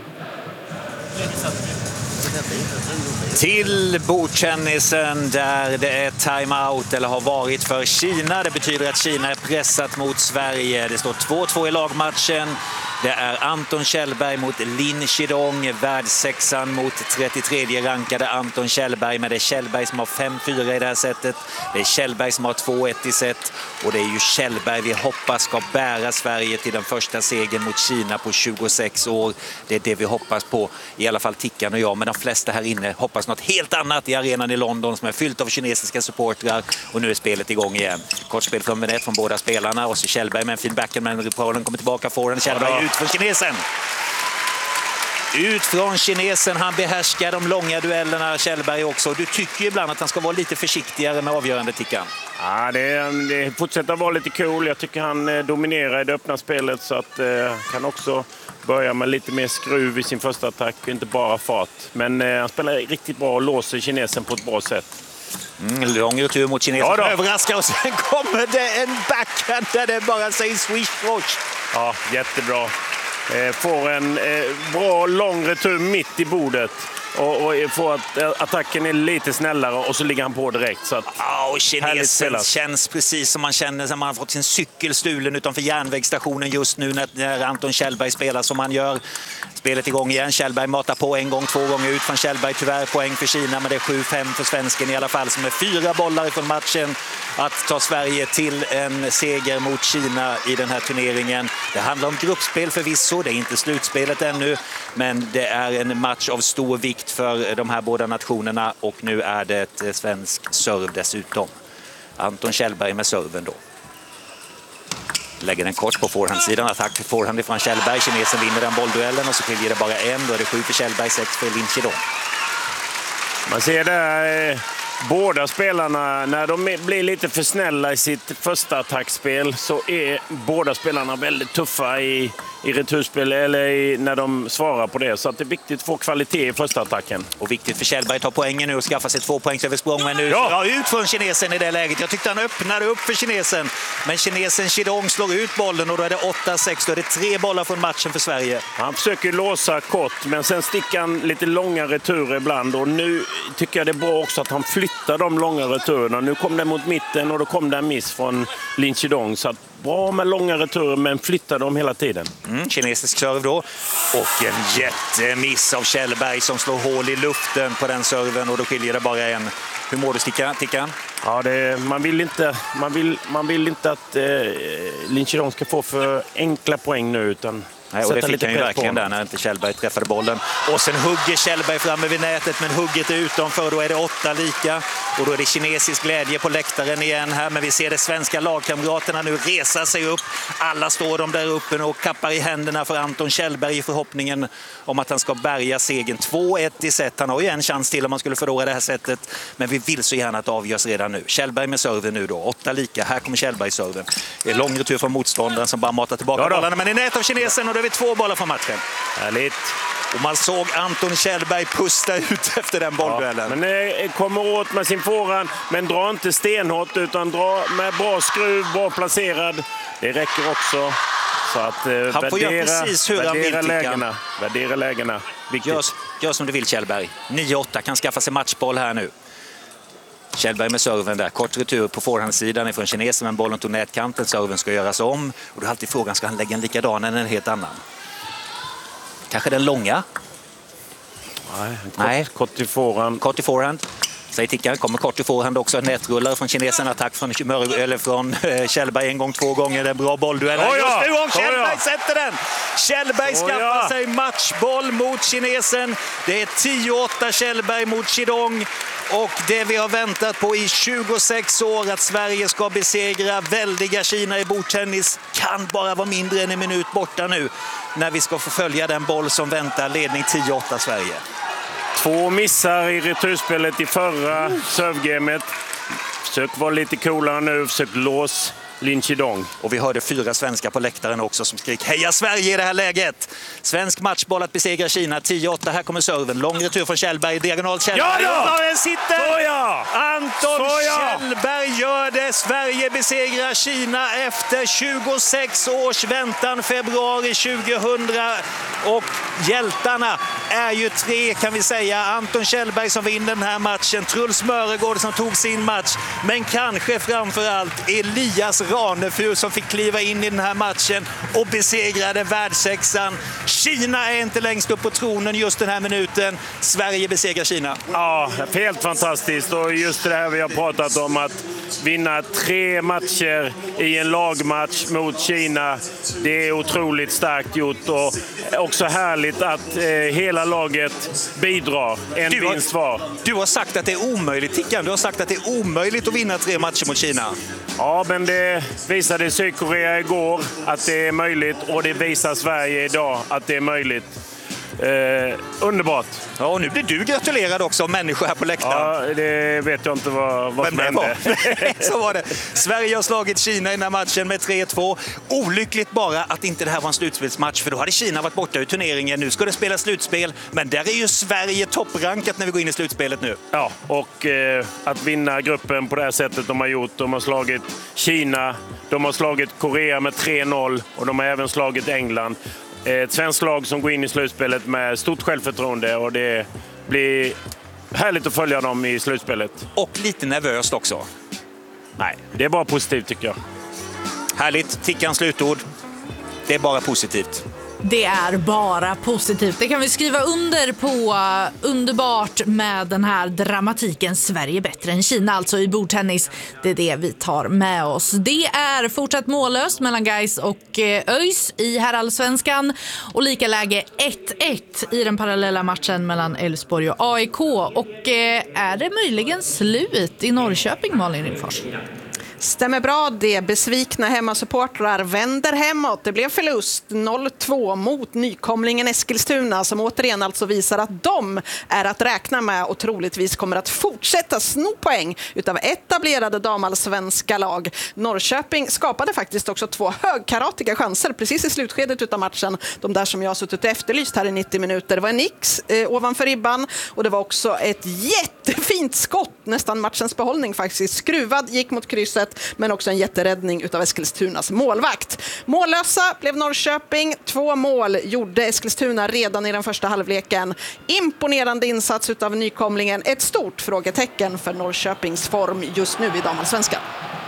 Till bordtennisen där det är timeout eller har varit för Kina. Det betyder att Kina är pressat mot Sverige. Det står två två i lagmatchen. Det är Anton Kjellberg mot Lin Chidong, världssexan mot trettiotredje rankade Anton Kjellberg. Men det är Kjellberg som har fem fyra i det här sättet. Det är Kjellberg som har två ett i set. Och det är ju Kjellberg vi hoppas ska bära Sverige till den första segern mot Kina på tjugosex år. Det är det vi hoppas på, i alla fall Tickan och jag. Men de flesta här inne hoppas något helt annat i arenan i London som är fyllt av kinesiska supportrar. Och nu är spelet igång igen. Kortspel från Venet från båda spelarna. Och så Kjellberg med en fin backhand, men Paulen kommer tillbaka för den. Kjellberg ut för kinesen. Ut från kinesen, han behärskar de långa duellerna, Kjellberg också. Du tycker ju ibland att han ska vara lite försiktigare med avgörande tickan. Ja, det, det fortsätter vara lite cool. Jag tycker han dominerar i det öppna spelet så att eh, kan också börja med lite mer skruv i sin första attack, inte bara fart. Men eh, han spelar riktigt bra och låser kinesen på ett bra sätt. Mm, lång retur mot kinesen, ja, överraskar och sen kommer det en backhand där det bara säger swish watch. Ja, jättebra. Eh, får en eh, bra lång retur mitt i bordet. Och, och får att attacken är lite snällare och så ligger han på direkt. Så att, ja, och kinesen känns precis som man känner som man har fått sin cykel stulen utanför järnvägsstationen just nu när, när Anton Kjellberg spelar som han gör. Spelet igång igen. Kjellberg matar på en gång, två gånger ut från Kjellberg. Tyvärr poäng för Kina, men det är sju fem för svensken i alla fall som är fyra bollar från matchen att ta Sverige till en seger mot Kina i den här turneringen. Det handlar om gruppspel förvisso, det är inte slutspelet ännu, men det är en match av stor vikt för de här båda nationerna och nu är det ett svensk serv dessutom. Anton Kjellberg med serven då. Lägger den kort på forehandsidan, attack för forehand från Kjellberg. Kinesen vinner den bollduellen och så skiljer det bara en. Då är det sju för Kjellberg, sex för Lin Chidong. Man ser där eh, båda spelarna, när de blir lite för snälla i sitt första attackspel så är båda spelarna väldigt tuffa i, i returspel eller i, när de svarar på det. Så att det är viktigt att få kvalitet i första attacken. Och viktigt för Kjellberg att ta poängen nu och skaffa sig två poängs över språng. Men nu ja. drar ut från kinesen i det läget. Jag tyckte han öppnade upp för kinesen. Men kinesen Chidong slår ut bollen och då är det åtta sex. Då är det tre bollar från matchen för Sverige. Han försöker låsa kort men sen sticker han lite långa returer ibland. Och nu tycker jag det är bra också att han flyttar de långa returerna. Nu kom det mot mitten och då kom det en miss från Lin Chidong. Så att bra med långa returer men flyttar dem hela tiden. Mm, kinesisk serv då. Och en jättemiss av Kjellberg som slår hål i luften på den serven och då skiljer det bara en. Hur mår du Tickan? Ja, det, man, vill inte, man, vill, man vill inte att eh, Lin Chidong ska få för enkla poäng nu utan nej, och det fick han ju verkligen där när inte Kjellberg träffade bollen. Och sen hugger Kjellberg framme vid nätet men hugget är utanför. Då är det åtta lika och då är det kinesisk glädje på läktaren igen här. Men vi ser det svenska lagkamraterna nu resa sig upp. Alla står de där uppe och kappar i händerna för Anton Kjellberg i förhoppningen om att han ska bärga segern. två ett i set. Han har ju en chans till om man skulle förlora det här sättet. Men vi vill så gärna att det avgörs redan nu. Kjellberg med serven nu då. åtta lika. Här kommer Kjellberg serven. Det är lång retur från motståndaren som bara matar tillbaka ja bollarna. Men i nät av kinesen och då är vi två bollar från matchen. Härligt. Och man såg Anton Kjellberg pusta ut efter den bollduellen. Ja, men det kommer åt med sin forehand, men dra inte stenhårt utan dra med bra skruv, bra placerad. Det räcker också. Så att, eh, han får göra precis hur han vill. Lägena, värdera lägena. Gör, gör som du vill Kjellberg. nio åtta kan skaffa sig matchboll här nu. Kjellberg med serven där. Kort retur på forehandsidan ifrån kinesen men bollen tog nätkanten. Serven ska göras om. Och då är alltid frågan, ska han lägga en likadan eller en helt annan? Kanske den långa? Nej, kort, Nej. kort till forehand. Kort till forehand. Säger Tickan, kommer kort till forehand också. Nätrullare från kinesen, attack från, eller från eh, Kjellberg en gång, två gånger. Det är bra bollduell. Oh ja! Just nu om Kjellberg oh ja! sätter den! Kjellberg oh skaffar ja! sig matchboll mot kinesen. Det är tio åtta Kjellberg mot Chidong. Och det vi har väntat på i tjugosex år, att Sverige ska besegra väldiga Kina i bordtennis, kan bara vara mindre än en minut borta nu när vi ska få följa den boll som väntar. Ledning tio åtta Sverige. Två missar i returspelet i förra servegamet. Försök vara lite coolare nu, försök lås Lin Chidong. Och vi hörde fyra svenskar på läktaren också som skrek heja Sverige i det här läget. Svensk matchboll att besegra Kina, tio åtta. Här kommer serven. Lång retur från Kjellberg, diagonal Kjellberg. Ja då! Den sitter! Såja! Anton Såja! Kjellberg gör det. Sverige besegrar Kina efter tjugosex års väntan, februari tjugohundra. Och hjältarna är ju tre kan vi säga. Anton Kjellberg som vinner den här matchen. Truls Mörregård som tog sin match. Men kanske framförallt Elias Ranefur som fick kliva in i den här matchen och besegrade världssexan. Kina är inte längst upp på tronen just den här minuten. Sverige besegrar Kina. Ja, helt fantastiskt. Och just det här vi har pratat om, att vinna tre matcher i en lagmatch mot Kina. Det är otroligt starkt gjort och också härligt omöjligt att eh, hela laget bidrar. En du har, vinst var. Du har sagt att det är omöjligt, Tickan. Du har sagt att det är omöjligt att vinna tre matcher mot Kina. Ja, men det visade Sydkorea igår att det är möjligt, och det visar Sverige idag att det är möjligt. Eh, underbart. Ja, och nu blir du gratulerad också av människor här på läktaren. Ja, det vet jag inte vad, vad som hände. Så var det. Sverige har slagit Kina i den här matchen med tre två. Olyckligt bara att inte det här var en slutspelsmatch, för då hade Kina varit borta ur turneringen. Nu ska det spela slutspel, men där är ju Sverige topprankat när vi går in i slutspelet nu. Ja, och eh, att vinna gruppen på det här sättet de har gjort. De har slagit Kina, de har slagit Korea med tre noll och de har även slagit England. Ett svenskt lag som går in i slutspelet med stort självförtroende, och det blir härligt att följa dem i slutspelet. Och lite nervöst också. Nej, det är bara positivt tycker jag. Härligt, Tickans slutord. Det är bara positivt. Det är bara positivt. Det kan vi skriva under på. Underbart med den här dramatiken. Sverige bättre än Kina, alltså i bordtennis. Det är det vi tar med oss. Det är fortsatt mållöst mellan Gais och ÖIS i herrallsvenskan. Och lika läge ett ett i den parallella matchen mellan Elfsborg och A I K. Och är det möjligen slut i Norrköping, Malin Ringfors? Stämmer bra, det besvikna hemmasupportrar vänder hemåt. Det blev förlust noll två mot nykomlingen Eskilstuna, som återigen alltså visar att de är att räkna med och troligtvis kommer att fortsätta sno poäng utav etablerade damallsvenska lag. Norrköping skapade faktiskt också två högkaratiga chanser precis i slutskedet utav matchen. De där som jag har suttit och efterlyst här i nittio minuter. Det var en nix eh, ovanför ribban, och det var också ett jättefint skott, nästan matchens behållning faktiskt. Skruvad gick mot krysset, men också en jätteräddning utav Eskilstunas målvakt. Mållösa blev Norrköping. Två mål gjorde Eskilstuna redan i den första halvleken. Imponerande insats utav nykomlingen. Ett stort frågetecken för Norrköpings form just nu i damallsvenskan.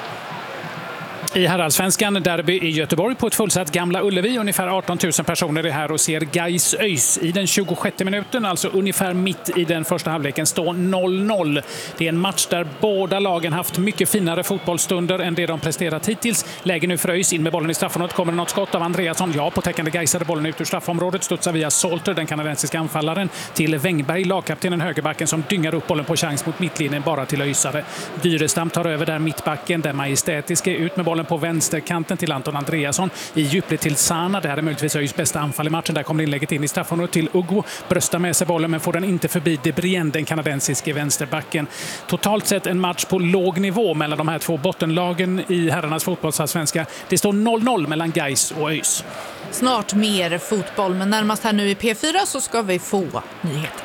I herrallsvenskan, derby i Göteborg på ett fullsatt Gamla Ullevi. Ungefär arton tusen personer är här och ser Gais ÖIS i den tjugosjätte minuten, alltså ungefär mitt i den första halvleken, står noll noll. Det är en match där båda lagen haft mycket finare fotbollsstunder än det de presterat hittills. Läge nu för ÖIS, in med bollen i straffområdet. Kommer det något skott av Andreasson? Ja, på täckande Gaisade bollen ut ur straffområdet. Studsar via Salter, den kanadensiska anfallaren, till Wängberg, lagkaptenen, högerbacken, som dyngar upp bollen på chans mot mittlinjen, bara till ÖISare. Dyrestam tar över där mittbacken, den majestätiske, ut med bollen på vänsterkanten till Anton Andreasson, i djupled till Sana. Det här är möjligtvis ÖIS bästa anfall i matchen. Där kommer inlägget in i straffområdet till Uggo. Bröstar med sig bollen, men får den inte förbi De Brien, den kanadensiske vänsterbacken. Totalt sett en match på låg nivå mellan de här två bottenlagen i herrarnas fotbollsallsvenska. Det står noll noll mellan Gais och ÖIS. Snart mer fotboll, men närmast här nu i P fyra så ska vi få nyheter.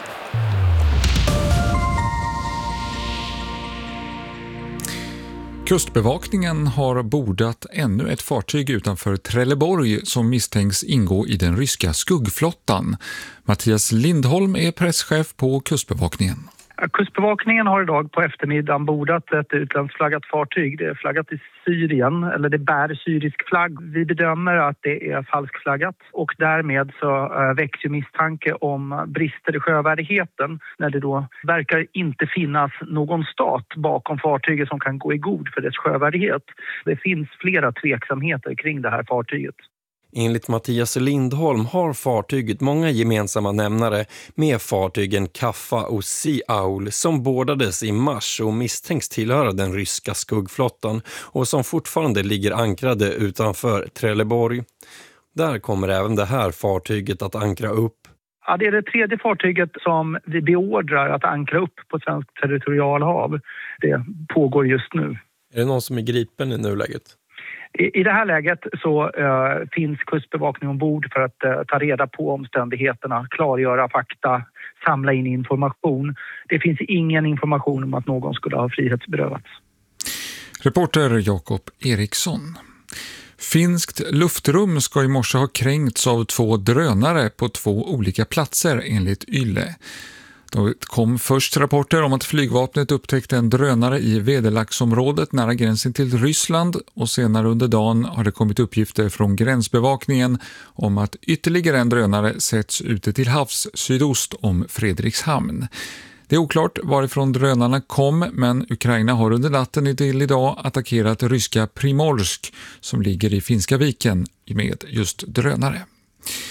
Kustbevakningen har bordat ännu ett fartyg utanför Trelleborg som misstänks ingå i den ryska skuggflottan. Mattias Lindholm är presschef på Kustbevakningen. Kustbevakningen har idag på eftermiddagen bordat ett utlandsflaggat fartyg. Det är flaggat i Syrien, eller det bär syrisk flagg. Vi bedömer att det är falskflaggat, och därmed så väcks ju misstanke om brister i sjövärdigheten när det då verkar inte finnas någon stat bakom fartyget som kan gå i god för dess sjövärdighet. Det finns flera tveksamheter kring det här fartyget. Enligt Mattias Lindholm har fartyget många gemensamma nämnare med fartygen Kaffa och Sea Owl som bordades i mars och misstänks tillhöra den ryska skuggflottan och som fortfarande ligger ankrade utanför Trelleborg. Där kommer även det här fartyget att ankra upp. Ja, det är det tredje fartyget som vi beordrar att ankra upp på svenskt territorialhav. Det pågår just nu. Är det någon som är gripen i nuläget? I det här läget så uh, finns Kustbevakning ombord för att uh, ta reda på omständigheterna, klargöra fakta, samla in information. Det finns ingen information om att någon skulle ha frihetsberövats. Reporter Jakob Eriksson. Finskt luftrum ska i morse ha kränkts av två drönare på två olika platser enligt Yle. Det kom först rapporter om att flygvapnet upptäckte en drönare i Vedelaxområdet nära gränsen till Ryssland, och senare under dagen har det kommit uppgifter från gränsbevakningen om att ytterligare en drönare sätts ute till havs sydost om Fredrikshamn. Det är oklart varifrån drönarna kom, men Ukraina har under natten till idag attackerat ryska Primorsk som ligger i Finska viken med just drönare.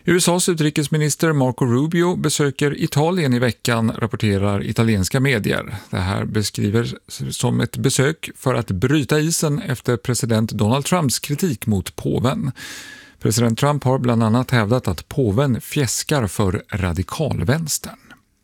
U S A:s utrikesminister Marco Rubio besöker Italien i veckan, rapporterar italienska medier. Det här beskriver som ett besök för att bryta isen efter president Donald Trumps kritik mot påven. President Trump har bland annat hävdat att påven fjäskar för radikalvänstern.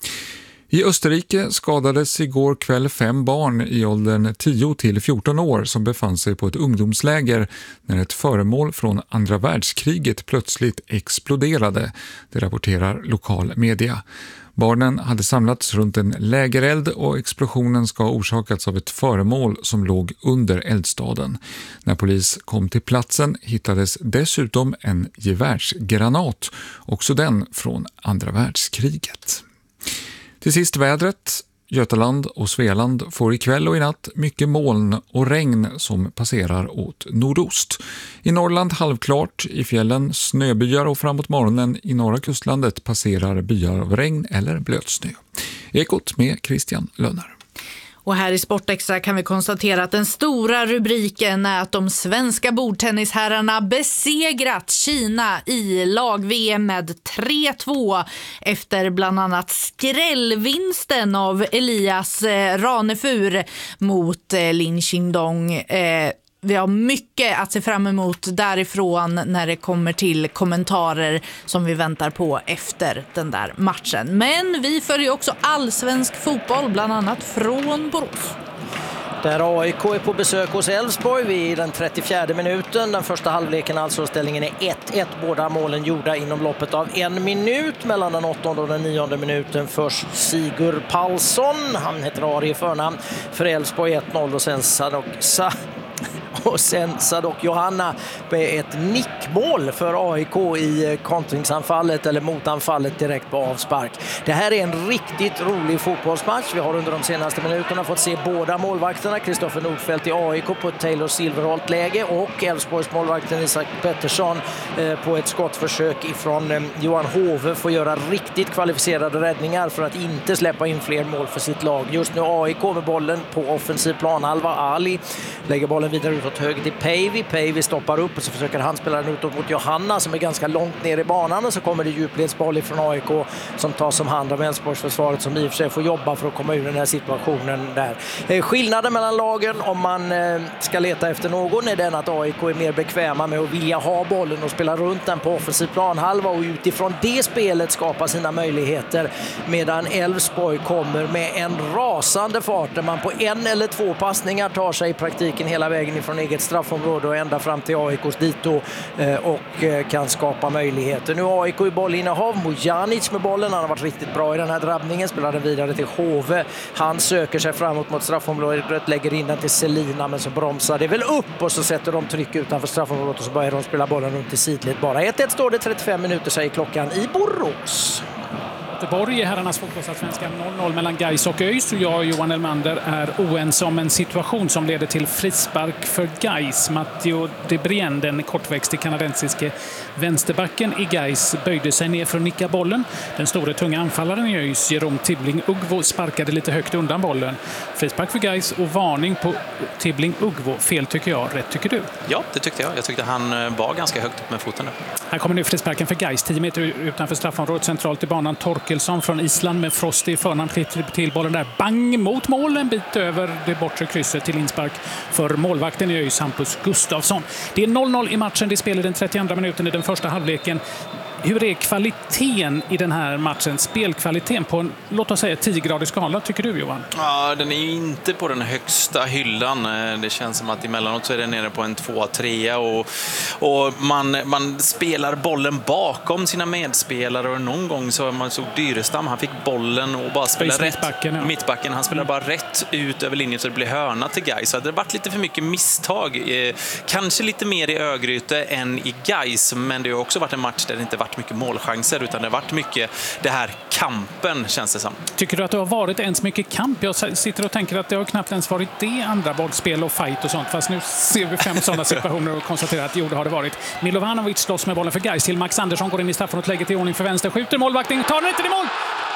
I Österrike skadades igår kväll fem barn i åldern tio till fjorton år som befann sig på ett ungdomsläger när ett föremål från andra världskriget plötsligt exploderade, det rapporterar lokal media. Barnen hade samlats runt en lägereld och explosionen ska ha orsakats av ett föremål som låg under eldstaden. När polis kom till platsen hittades dessutom en gevärsgranat, också den från andra världskriget. Till sist vädret. Götaland och Svealand får ikväll och i natt mycket moln och regn som passerar åt nordost. I Norrland halvklart, i fjällen snöbyar och framåt morgonen i norra kustlandet passerar byar av regn eller blötsnö. Ekot med Christian Lönner. Och här i Sportextra kan vi konstatera att den stora rubriken är att de svenska bordtennisherrarna besegrat Kina i lag-V M med tre två efter bland annat skrällvinsten av Elias Ranefur mot Lin Qingdong. Eh, Vi har mycket att se fram emot därifrån när det kommer till kommentarer som vi väntar på efter den där matchen. Men vi följer också allsvensk fotboll, bland annat från Borås. Där A I K är på besök hos Elfsborg vid den trettiofjärde minuten. Den första halvleken, alltså ställningen är ett ett. Båda målen gjorda inom loppet av en minut. Mellan den åttonde och den nionde minuten först Sigur Paulsson. Han heter Ari i förnamn. För Elfsborg ett noll och sen Sadok Sa... Och sen Sadok Johanna med ett nickmål för A I K i kontringsanfallet eller motanfallet direkt på avspark. Det här är en riktigt rolig fotbollsmatch. Vi har under de senaste minuterna fått se båda målvakterna, Kristoffer Nordfeldt i A I K på ett Taylor Silverholt-läge och Elfsborgs målvakten Isak Pettersson på ett skottförsök ifrån Johan Hove får göra riktigt kvalificerade räddningar för att inte släppa in fler mål för sitt lag. Just nu A I K med bollen på offensiv planhalva. Ali lägger bollen vidare ut åt höger till Päivi. Päivi stoppar upp och så försöker han spela den utåt mot Johanna som är ganska långt ner i banan, och så kommer det djupledsboll från A I K som tas som hand av Elfsborgsförsvaret som i och för sig får jobba för att komma ur den här situationen där. Skillnaden mellan lagen om man ska leta efter någon är den att A I K är mer bekväma med att vilja ha bollen och spela runt den på offensiv planhalva och utifrån det spelet skapa sina möjligheter, medan Elfsborg kommer med en rasande fart där man på en eller två passningar tar sig i praktiken hela vägen ifrån eget straffområde och ända fram till A I K:s dito och kan skapa möjligheter. Nu har A I K i bollinnehav. Mojanic med bollen. Han har varit riktigt bra i den här drabbningen. Spelar den vidare till Hove. Han söker sig framåt mot straffområdet. Lägger in den till Selina, men så bromsar det väl upp och så sätter de tryck utanför straffområdet och så börjar de spela bollen runt i sidled. Bara ett ett står det, trettiofem minuter säger klockan i Borås. Göteborg i herrarnas fotbollsallsvenskan noll noll mellan Gais och ÖIS, och jag och Johan Elmander är oense om en situation som leder till frispark för Gais. Matteo Debrien, den kortväxte kanadensiske vänsterbacken i Gais, böjde sig ner för att nicka bollen. Den stora tunga anfallaren i ÖIS, Jerome Tibbling-Ugvo, sparkade lite högt undan bollen. Frispark för Gais och varning på Tibbling-Ugvo. Fel tycker jag, rätt tycker du? Ja, det tyckte jag. Jag tyckte han var ganska högt upp med foten där. Här kommer nu frisparken för Gais, tio meter utanför straffområdet, centralt i banan. Torkelsson från Island med Frost i förnamn klipper till bollen där. Bang mot mål, en bit över det bortre krysset till inspark för målvakten i ÖIS, Hampus Gustafsson. Det är noll noll i matchen. Det spelar den trettioandra minuten i den första halvleken. Hur är kvaliteten i den här matchen? Spelkvaliteten på en, låt oss säga, tio-gradig skala, tycker du, Johan? Ja, den är ju inte på den högsta hyllan. Det känns som att emellanåt så är den nere på en två tre och, och man, man spelar bollen bakom sina medspelare, och någon gång så man såg Dyrestam, han fick bollen och bara spelade rätt. Mittbacken, ja. Mittbacken, han spelar bara rätt ut över linjen så det blir hörna till Gais. Så det har varit lite för mycket misstag. Eh, kanske lite mer i Örgryte än i Gais, men det har också varit en match där det inte varit mycket målchanser, utan det har varit mycket det här kampen, känns det som. Tycker du att det har varit ens mycket kamp? Jag sitter och tänker att det har knappt ens varit det, andra bollspel och fight och sånt, fast nu ser vi fem sådana situationer och konstaterar att jo, det har det varit. Milovanovic slåss med bollen för Gais till Max Andersson, går in i straffområdet, lägger till ordning för vänster, skjuter, målvakten tar den inte i mål!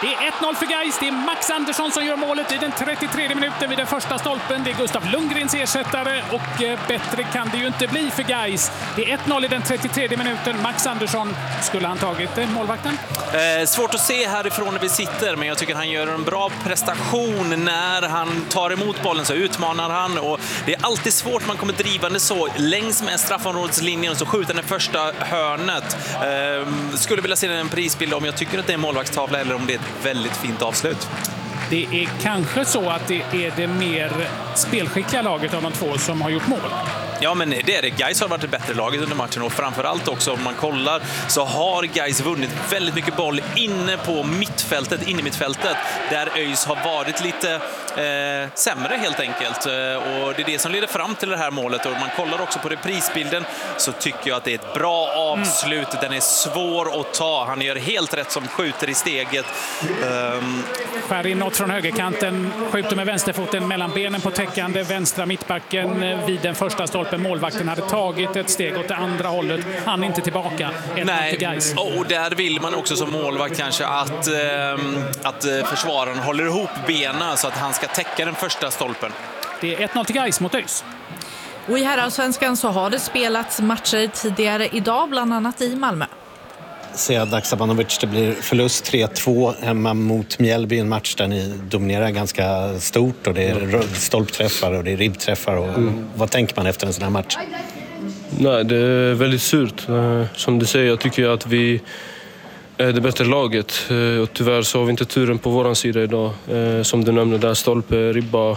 Det är ett noll för Gais. Det är Max Andersson som gör målet i den trettiotredje minuten vid den första stolpen. Det är Gustav Lundgrens ersättare och eh, bättre kan det ju inte bli för Gais. Det är ett noll i den trettiotredje minuten. Max Andersson, skulle han tagit eh, målvakten? Eh, svårt att se härifrån när vi sitter, men jag tycker han gör en bra prestation när han tar emot bollen, så utmanar han, och det är alltid svårt, man kommer drivande så längs med straffområdeslinjen och så skjuter den första hörnet. Eh, skulle vilja se en prisbild om jag tycker att det är en målvaktstavla eller om det är ett väldigt fint avslut. Det är kanske så att det är det mer spelskickliga laget av de två som har gjort mål. Ja, men det är det. Gais har varit det bättre laget under matchen, och framförallt också om man kollar så har Gais vunnit väldigt mycket boll inne på mittfältet, inne i mittfältet, där ÖIS har varit lite eh, sämre helt enkelt. Och det är det som leder fram till det här målet. Och om man kollar också på reprisbilden så tycker jag att det är ett bra avslut. Mm. Den är svår att ta. Han gör helt rätt som skjuter i steget. Um... Skär in något från högerkanten, skjuter med vänsterfoten mellan benen på täckande vänstra mittbacken vid den första stolpen. Målvakten hade tagit ett steg åt det andra hållet. Han är inte tillbaka. Nej, och där vill man också som målvakt kanske att, eh, att försvararen håller ihop benen så att han ska täcka den första stolpen. Det är ett noll till Gais mot ÖIS. Och i herrallsvenskan så har det spelats matcher tidigare idag, bland annat i Malmö. Sead Haksabanovic, det blir förlust tre två hemma mot Mjällby, en match där ni dominerar ganska stort, och det är stolpträffar och det är ribbträffar. Och mm. Vad tänker man efter en sån här match? Nej, det är väldigt surt. Som du säger, jag tycker att vi är det bättre laget, och tyvärr så har vi inte turen på våran sida idag. Som du nämnde där, stolpe, ribba.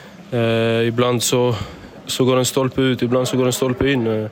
Ibland så, så går en stolpe ut, ibland så går en stolpe in.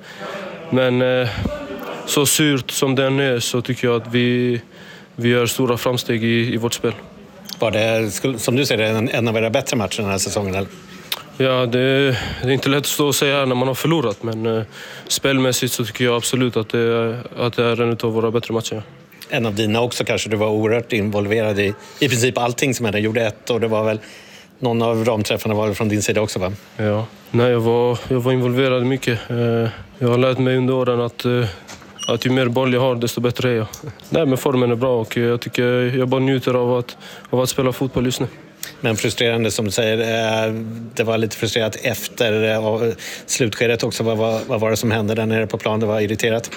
Men så surt som den är så tycker jag att vi, vi gör stora framsteg i, i vårt spel. Var det, som du säger, en, en av era bättre matcher den här säsongen? Eller? Ja, det, det är inte lätt att stå och säga när man har förlorat, men uh, spelmässigt så tycker jag absolut att det, att det är en av våra bättre matcher. En av dina också kanske, du var oerhört involverad i i princip allting som hände. Gjorde ett, och det var väl någon av ramträffarna var från din sida också, va? Ja, nej, jag var, jag var involverad mycket. Uh, jag har lärt mig under åren att uh, att ju mer boll jag har, desto bättre är jag. Nej, men formen är bra, och jag tycker jag bara njuter av att, av att spela fotboll just nu. Men frustrerande som du säger, det var lite frustrerat efter slutskedet också. Vad var, vad var det som hände där nere på plan? Det var irriterat?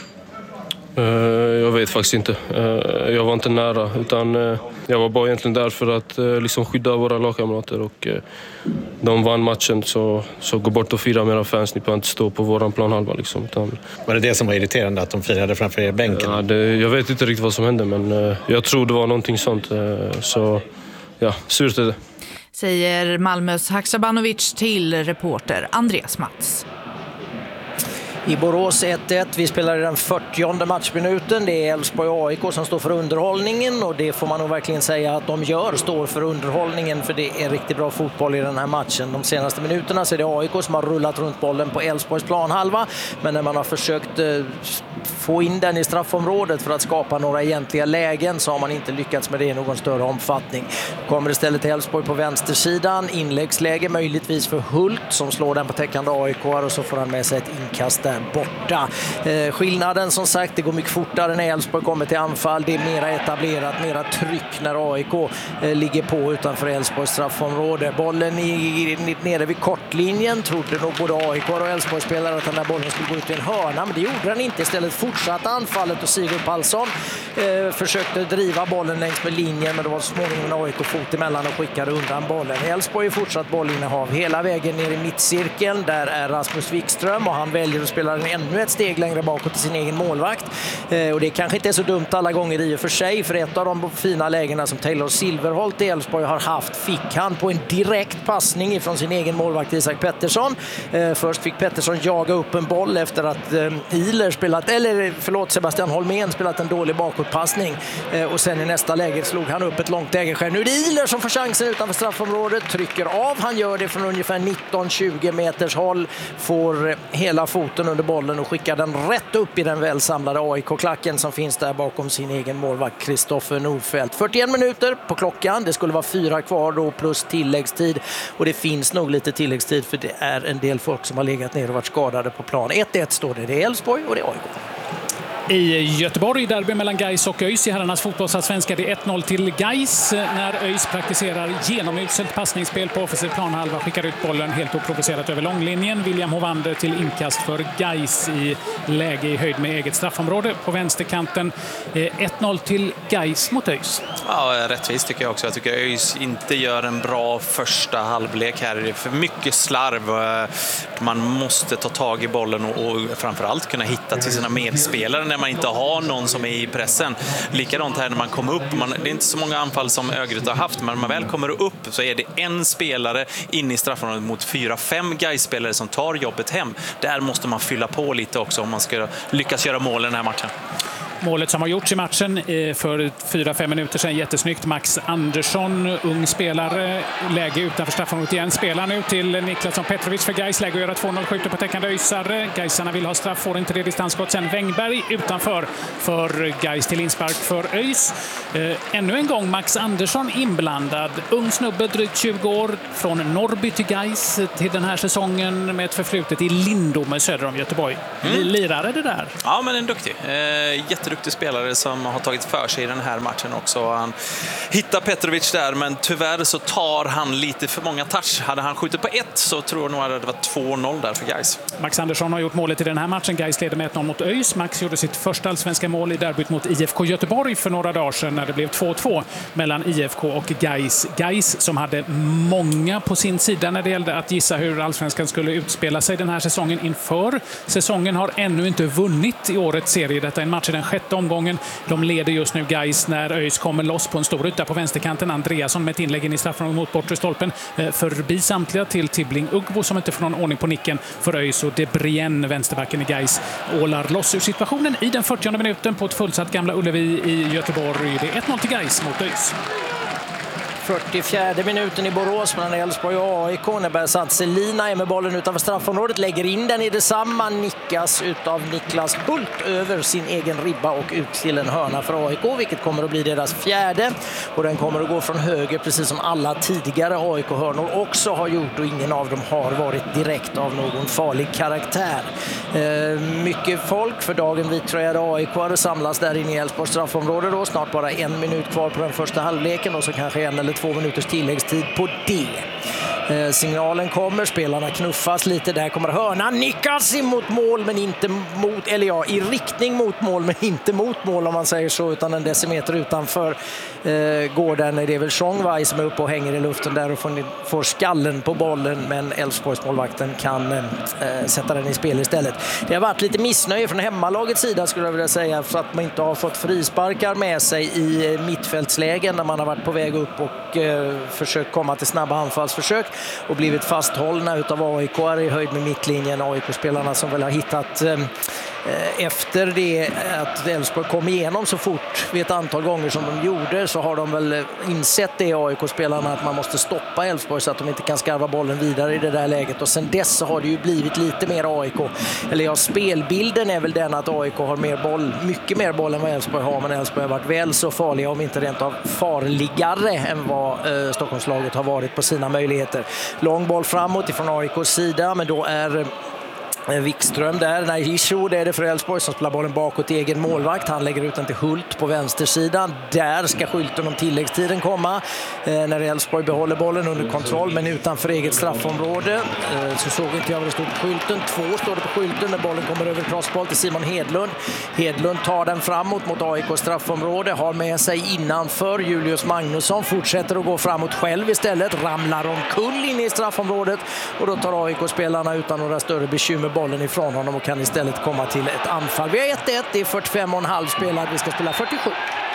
Jag vet faktiskt inte. Jag var inte nära, utan jag var bara egentligen där för att liksom skydda våra lagkamrater, och de vann matchen, så, så gå bort och fira med era fans. Ni behöver inte stå på våran planhalva liksom. Utan... Var det det som var irriterande, att de firade framför er bänken? Ja, det, jag vet inte riktigt vad som hände, men jag tror det var någonting sånt. Så ja, surt är det. Säger Malmös Haksabanovic till reporter Andreas Mats. I Borås ett ett. Vi spelar i den fyrtionde matchminuten. Det är Elfsborg och A I K som står för underhållningen, och det får man nog verkligen säga att de gör, står för underhållningen, för det är riktigt bra fotboll i den här matchen. De senaste minuterna så är det A I K som har rullat runt bollen på Elfsborgs planhalva, men när man har försökt eh, få in den i straffområdet för att skapa några egentliga lägen så har man inte lyckats med det i någon större omfattning. Kommer istället till Elfsborg på vänstersidan, inläggsläge möjligtvis för Hult som slår den på täckande A I K, och så får han med sig ett inkast där borta. Eh, skillnaden som sagt, det går mycket fortare när Elfsborg kommer till anfall. Det är mera etablerat, mera tryck när A I K eh, ligger på utanför Elfsborgs straffområde. Bollen i, i, nere vid kortlinjen, trodde nog både A I K och Elfsborg-spelare att den där bollen skulle gå ut i en hörna, men det gjorde den inte. Istället fortsatte anfallet, och Sigurd Palsson eh, försökte driva bollen längs med linjen, men det var småningom en A I K-fot emellan och skickade undan bollen. Elfsborg är fortsatt bollinnehav hela vägen ner i mittcirkeln. Där är Rasmus Wikström, och han väljer att spela den ännu ett steg längre bakåt till sin egen målvakt. Eh, och det kanske inte är så dumt alla gånger i och för sig, för ett av de fina lägena som Taylor Silverholt i Elfsborg har haft fick han på en direkt passning ifrån sin egen målvakt Isak Pettersson. Eh, först fick Pettersson jaga upp en boll efter att eh, Ihler spelat, eller förlåt, Sebastian Holmén spelat en dålig bakåtpassning, eh, och sen i nästa läge slog han upp ett långt lägerskär. Nu är det Ihler som får chansen utanför straffområdet, trycker av, han gör det från ungefär nitton tjugo meters håll, får hela foten under bollen och skickar den rätt upp i den välsamlade A I K-klacken som finns där bakom sin egen målvakt Kristoffer Nordfeldt. fyrtioen minuter på klockan, det skulle vara fyra kvar då plus tilläggstid, och det finns nog lite tilläggstid för det är en del folk som har legat ner och varit skadade på plan. ett ett står det, det är Elfsborg och det är A I K. I Göteborg, derby mellan Gais och ÖIS i herrarnas fotbollsallsvenska. Det är ett noll till Gais när ÖIS praktiserar genomuselt passningsspel på offensiv planhalva. Skickar ut bollen helt oprovocerat över långlinjen. William Hovander till inkast för Gais i läge i höjd med eget straffområde på vänsterkanten. ett noll till Gais mot ÖIS. Ja, rättvist tycker jag också. Jag tycker ÖIS inte gör en bra första halvlek här. Det är för mycket slarv. Man måste ta tag i bollen och, och framförallt kunna hitta till sina medspelare när man inte har någon som är i pressen. Likadant här när man kommer upp. Man, det är inte så många anfall som Örgryte har haft, men när man väl kommer upp så är det en spelare inne i straffområdet mot fyra, fem Gais-spelare som tar jobbet hem. Där måste man fylla på lite också om man ska lyckas göra mål i den här matchen. Målet som har gjorts i matchen för fyra fem minuter sedan, jättesnyggt. Max Andersson, ung spelare, läge utanför straffområdet igen. Spelar nu till Niklasson Petrovic för Gais, läge att göra två noll, skjuter på täckande öisare. Gaisarna vill ha straff, får inte det, distansskott. Sen Wängberg utanför för Gais till inspark för ÖIS. Äh, ännu en gång Max Andersson inblandad. Ung snubbe, drygt tjugo år, från Norrby till Gais till den här säsongen med ett förflutet i Lindome söder om Göteborg. Mm. Lirare det där? Ja, men en duktig. Eh, jätteduktig spelare som har tagit för sig i den här matchen också. Han hittar Petrovic där, men tyvärr så tar han lite för många touch. Hade han skjutit på ett så tror jag nog att det var två noll där för Gais. Max Andersson har gjort målet i den här matchen. Gais leder med ett noll mot ÖIS. Max gjorde sitt första allsvenska mål i derbyt mot I F K Göteborg för några dagar sedan när det blev två två mellan I F K och Gais. Gais som hade många på sin sida när det gällde att gissa hur allsvenskan skulle utspela sig den här säsongen inför. Säsongen har ännu inte vunnit i årets serie. Detta är en match i den sjätte omgången. De leder just nu Gais när ÖIS kommer loss på en stor yta på vänsterkanten. Andreasson med ett inlägg in i straffområdet mot bortre stolpen. Förbi samtliga till Tibbling Ugbo som inte får någon ordning på nicken för ÖIS, och Debrien, vänsterbacken i Gais, ålar loss ur situationen i den fyrtionde minuten på ett fullsatt Gamla Ullevi i Göteborg. Det är ett noll till Gais mot ÖIS. fyrtiofjärde minuten i Borås mellan Elfsborg och A I K. När satt Selina är med bollen utanför straffområdet, lägger in den i detsamma, nickas utav Niklas Hult över sin egen ribba och ut till en hörna för A I K, vilket kommer att bli deras fjärde, och den kommer att gå från höger precis som alla tidigare A I K-hörnor också har gjort, och ingen av dem har varit direkt av någon farlig karaktär. Eh, mycket folk för dagen vittröjade A I K hade samlats där inne i Elfsborgs straffområde då, snart bara en minut kvar på den första halvleken och så kanske en eller två minuters tilläggstid på det. Eh, signalen kommer, spelarna knuffas lite, där kommer hörnan, nickas mot mål men inte mot, eller ja, i riktning mot mål men inte mot mål om man säger så, utan en decimeter utanför eh, går den. Det är väl Chongwei som är uppe och hänger i luften där och får, får skallen på bollen, men Elfsborgs målvakten kan eh, sätta den i spel istället. Det har varit lite missnöje från hemmalagets sida skulle jag vilja säga, för att man inte har fått frisparkar med sig i mittfältslägen när man har varit på väg upp och eh, försökt komma till snabba anfallsförsök och blivit fasthållna utav A I K i höjd med mittlinjen. A I K-spelarna som väl har hittat eh, efter det att Elfsborg kom igenom så fort vid ett antal gånger som de gjorde, så har de väl insett det, A I K-spelarna, att man måste stoppa Elfsborg så att de inte kan skarva bollen vidare i det där läget, och sen dess så har det ju blivit lite mer A I K, eller ja, spelbilden är väl den att A I K har mer boll, mycket mer boll än vad Elfsborg har, men Elfsborg har varit väl så farliga, om inte rent av farligare än vad eh, Stockholmslaget har varit på sina möjligheter. Lång boll framåt ifrån A I K:s sida, men då är Wikström där, nej, Hisho, det är det för Elfsborg som spelar bollen bakåt till egen målvakt. Han lägger ut den till Hult på vänstersidan. Där ska skylten om tilläggstiden komma eh, när Elfsborg behåller bollen under kontroll men utanför eget straffområde. Eh, så såg inte jag vad det stod på skylten. Två står det på skylten när bollen kommer över crossboll till Simon Hedlund. Hedlund tar den framåt mot A I K straffområde, har med sig innanför Julius Magnusson, fortsätter att gå framåt själv istället, ramlar omkull in i straffområdet, och då tar A I K-spelarna utan några större bekymmer bollen ifrån honom och kan istället komma till ett anfall. Vi har ett ett, det är fyrtiofem och en halv spelare, vi ska spela fyrtiosju.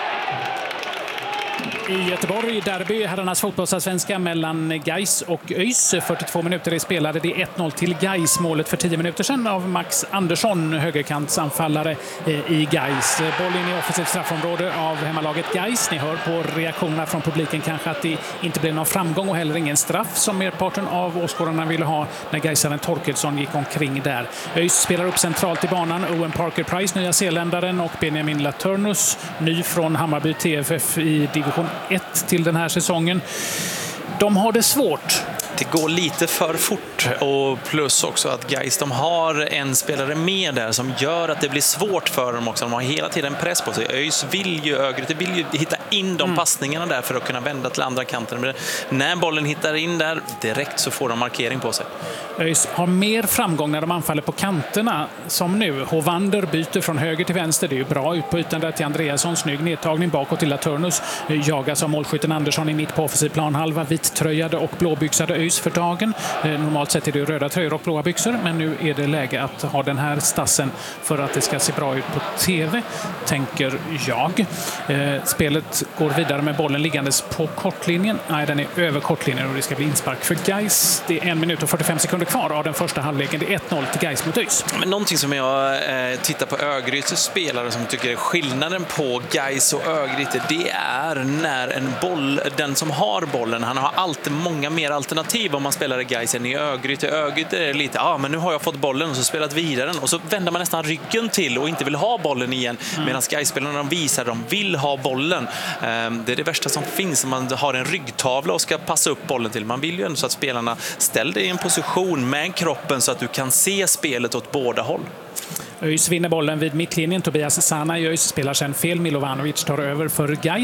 I Göteborg, derby, herrarnas fotbollsallsvenska mellan Gais och ÖIS. fyrtiotvå minuter är spelade, det är ett noll till Gais. Målet för tio minuter sedan av Max Andersson, högerkantsanfallare i Gais. Boll in i offensivt straffområde av hemmalaget Gais. Ni hör på reaktionerna från publiken kanske att det inte blev någon framgång och heller ingen straff som merparten av åskådarna ville ha när Gaisaren Torkelsson gick omkring där. ÖIS spelar upp centralt i banan. Owen Parker Price, nya zeeländaren, och Benjamin Laturnus, ny från Hammarby T F F i division ett till den här säsongen. De har det svårt. det går lite för fort, och plus också att Gais, de har en spelare med där som gör att det blir svårt för dem också. De har hela tiden press på sig. ÖIS vill ju, Örgryte vill ju hitta in de mm. passningarna där för att kunna vända till andra kanten. Men när bollen hittar in där direkt så får de markering på sig. ÖIS har mer framgång när de anfaller på kanterna, som nu. Hovander byter från höger till vänster. Det är ju bra ut på ytan där till Andreasson. Snygg nedtagning bakåt till Laturnus. Jagas av målskytten Andersson i mitt på offensiv planhalva. Vittröjade och blåbyxade ÖIS för dagen. Normalt sett är det röda tröjor och blåa byxor, men nu är det läge att ha den här stassen för att det ska se bra ut på tv, tänker jag. Spelet går vidare med bollen liggandes på kortlinjen. Nej, den är över kortlinjen och det ska bli inspark för Gais. Det är en minut och fyrtiofem sekunder kvar av den första halvleken. Det är ett noll till Gais mot ÖIS. Men någonting som jag eh, tittar på Örgrytes spelare som tycker är skillnaden på Gais och Örgryte, det är när en boll, den som har bollen, han har alltid många mer alternativ om man spelar i Gais än i Örgryte. Örgryte är lite, ja ah, men nu har jag fått bollen och så spelat vidare den, och så vänder man nästan ryggen till och inte vill ha bollen igen, mm. medan Gais-spelarna de visar att de vill ha bollen. Eh, det är det värsta som finns om man har en ryggtavla och ska passa upp bollen till. Man vill ju ändå så att spelarna ställer dig i en position med kroppen så att du kan se spelet åt båda håll. ÖIS vinner bollen vid mittlinjen. Tobias Sana i ÖIS spelar sen fel. Milovanovic tar över för Gais.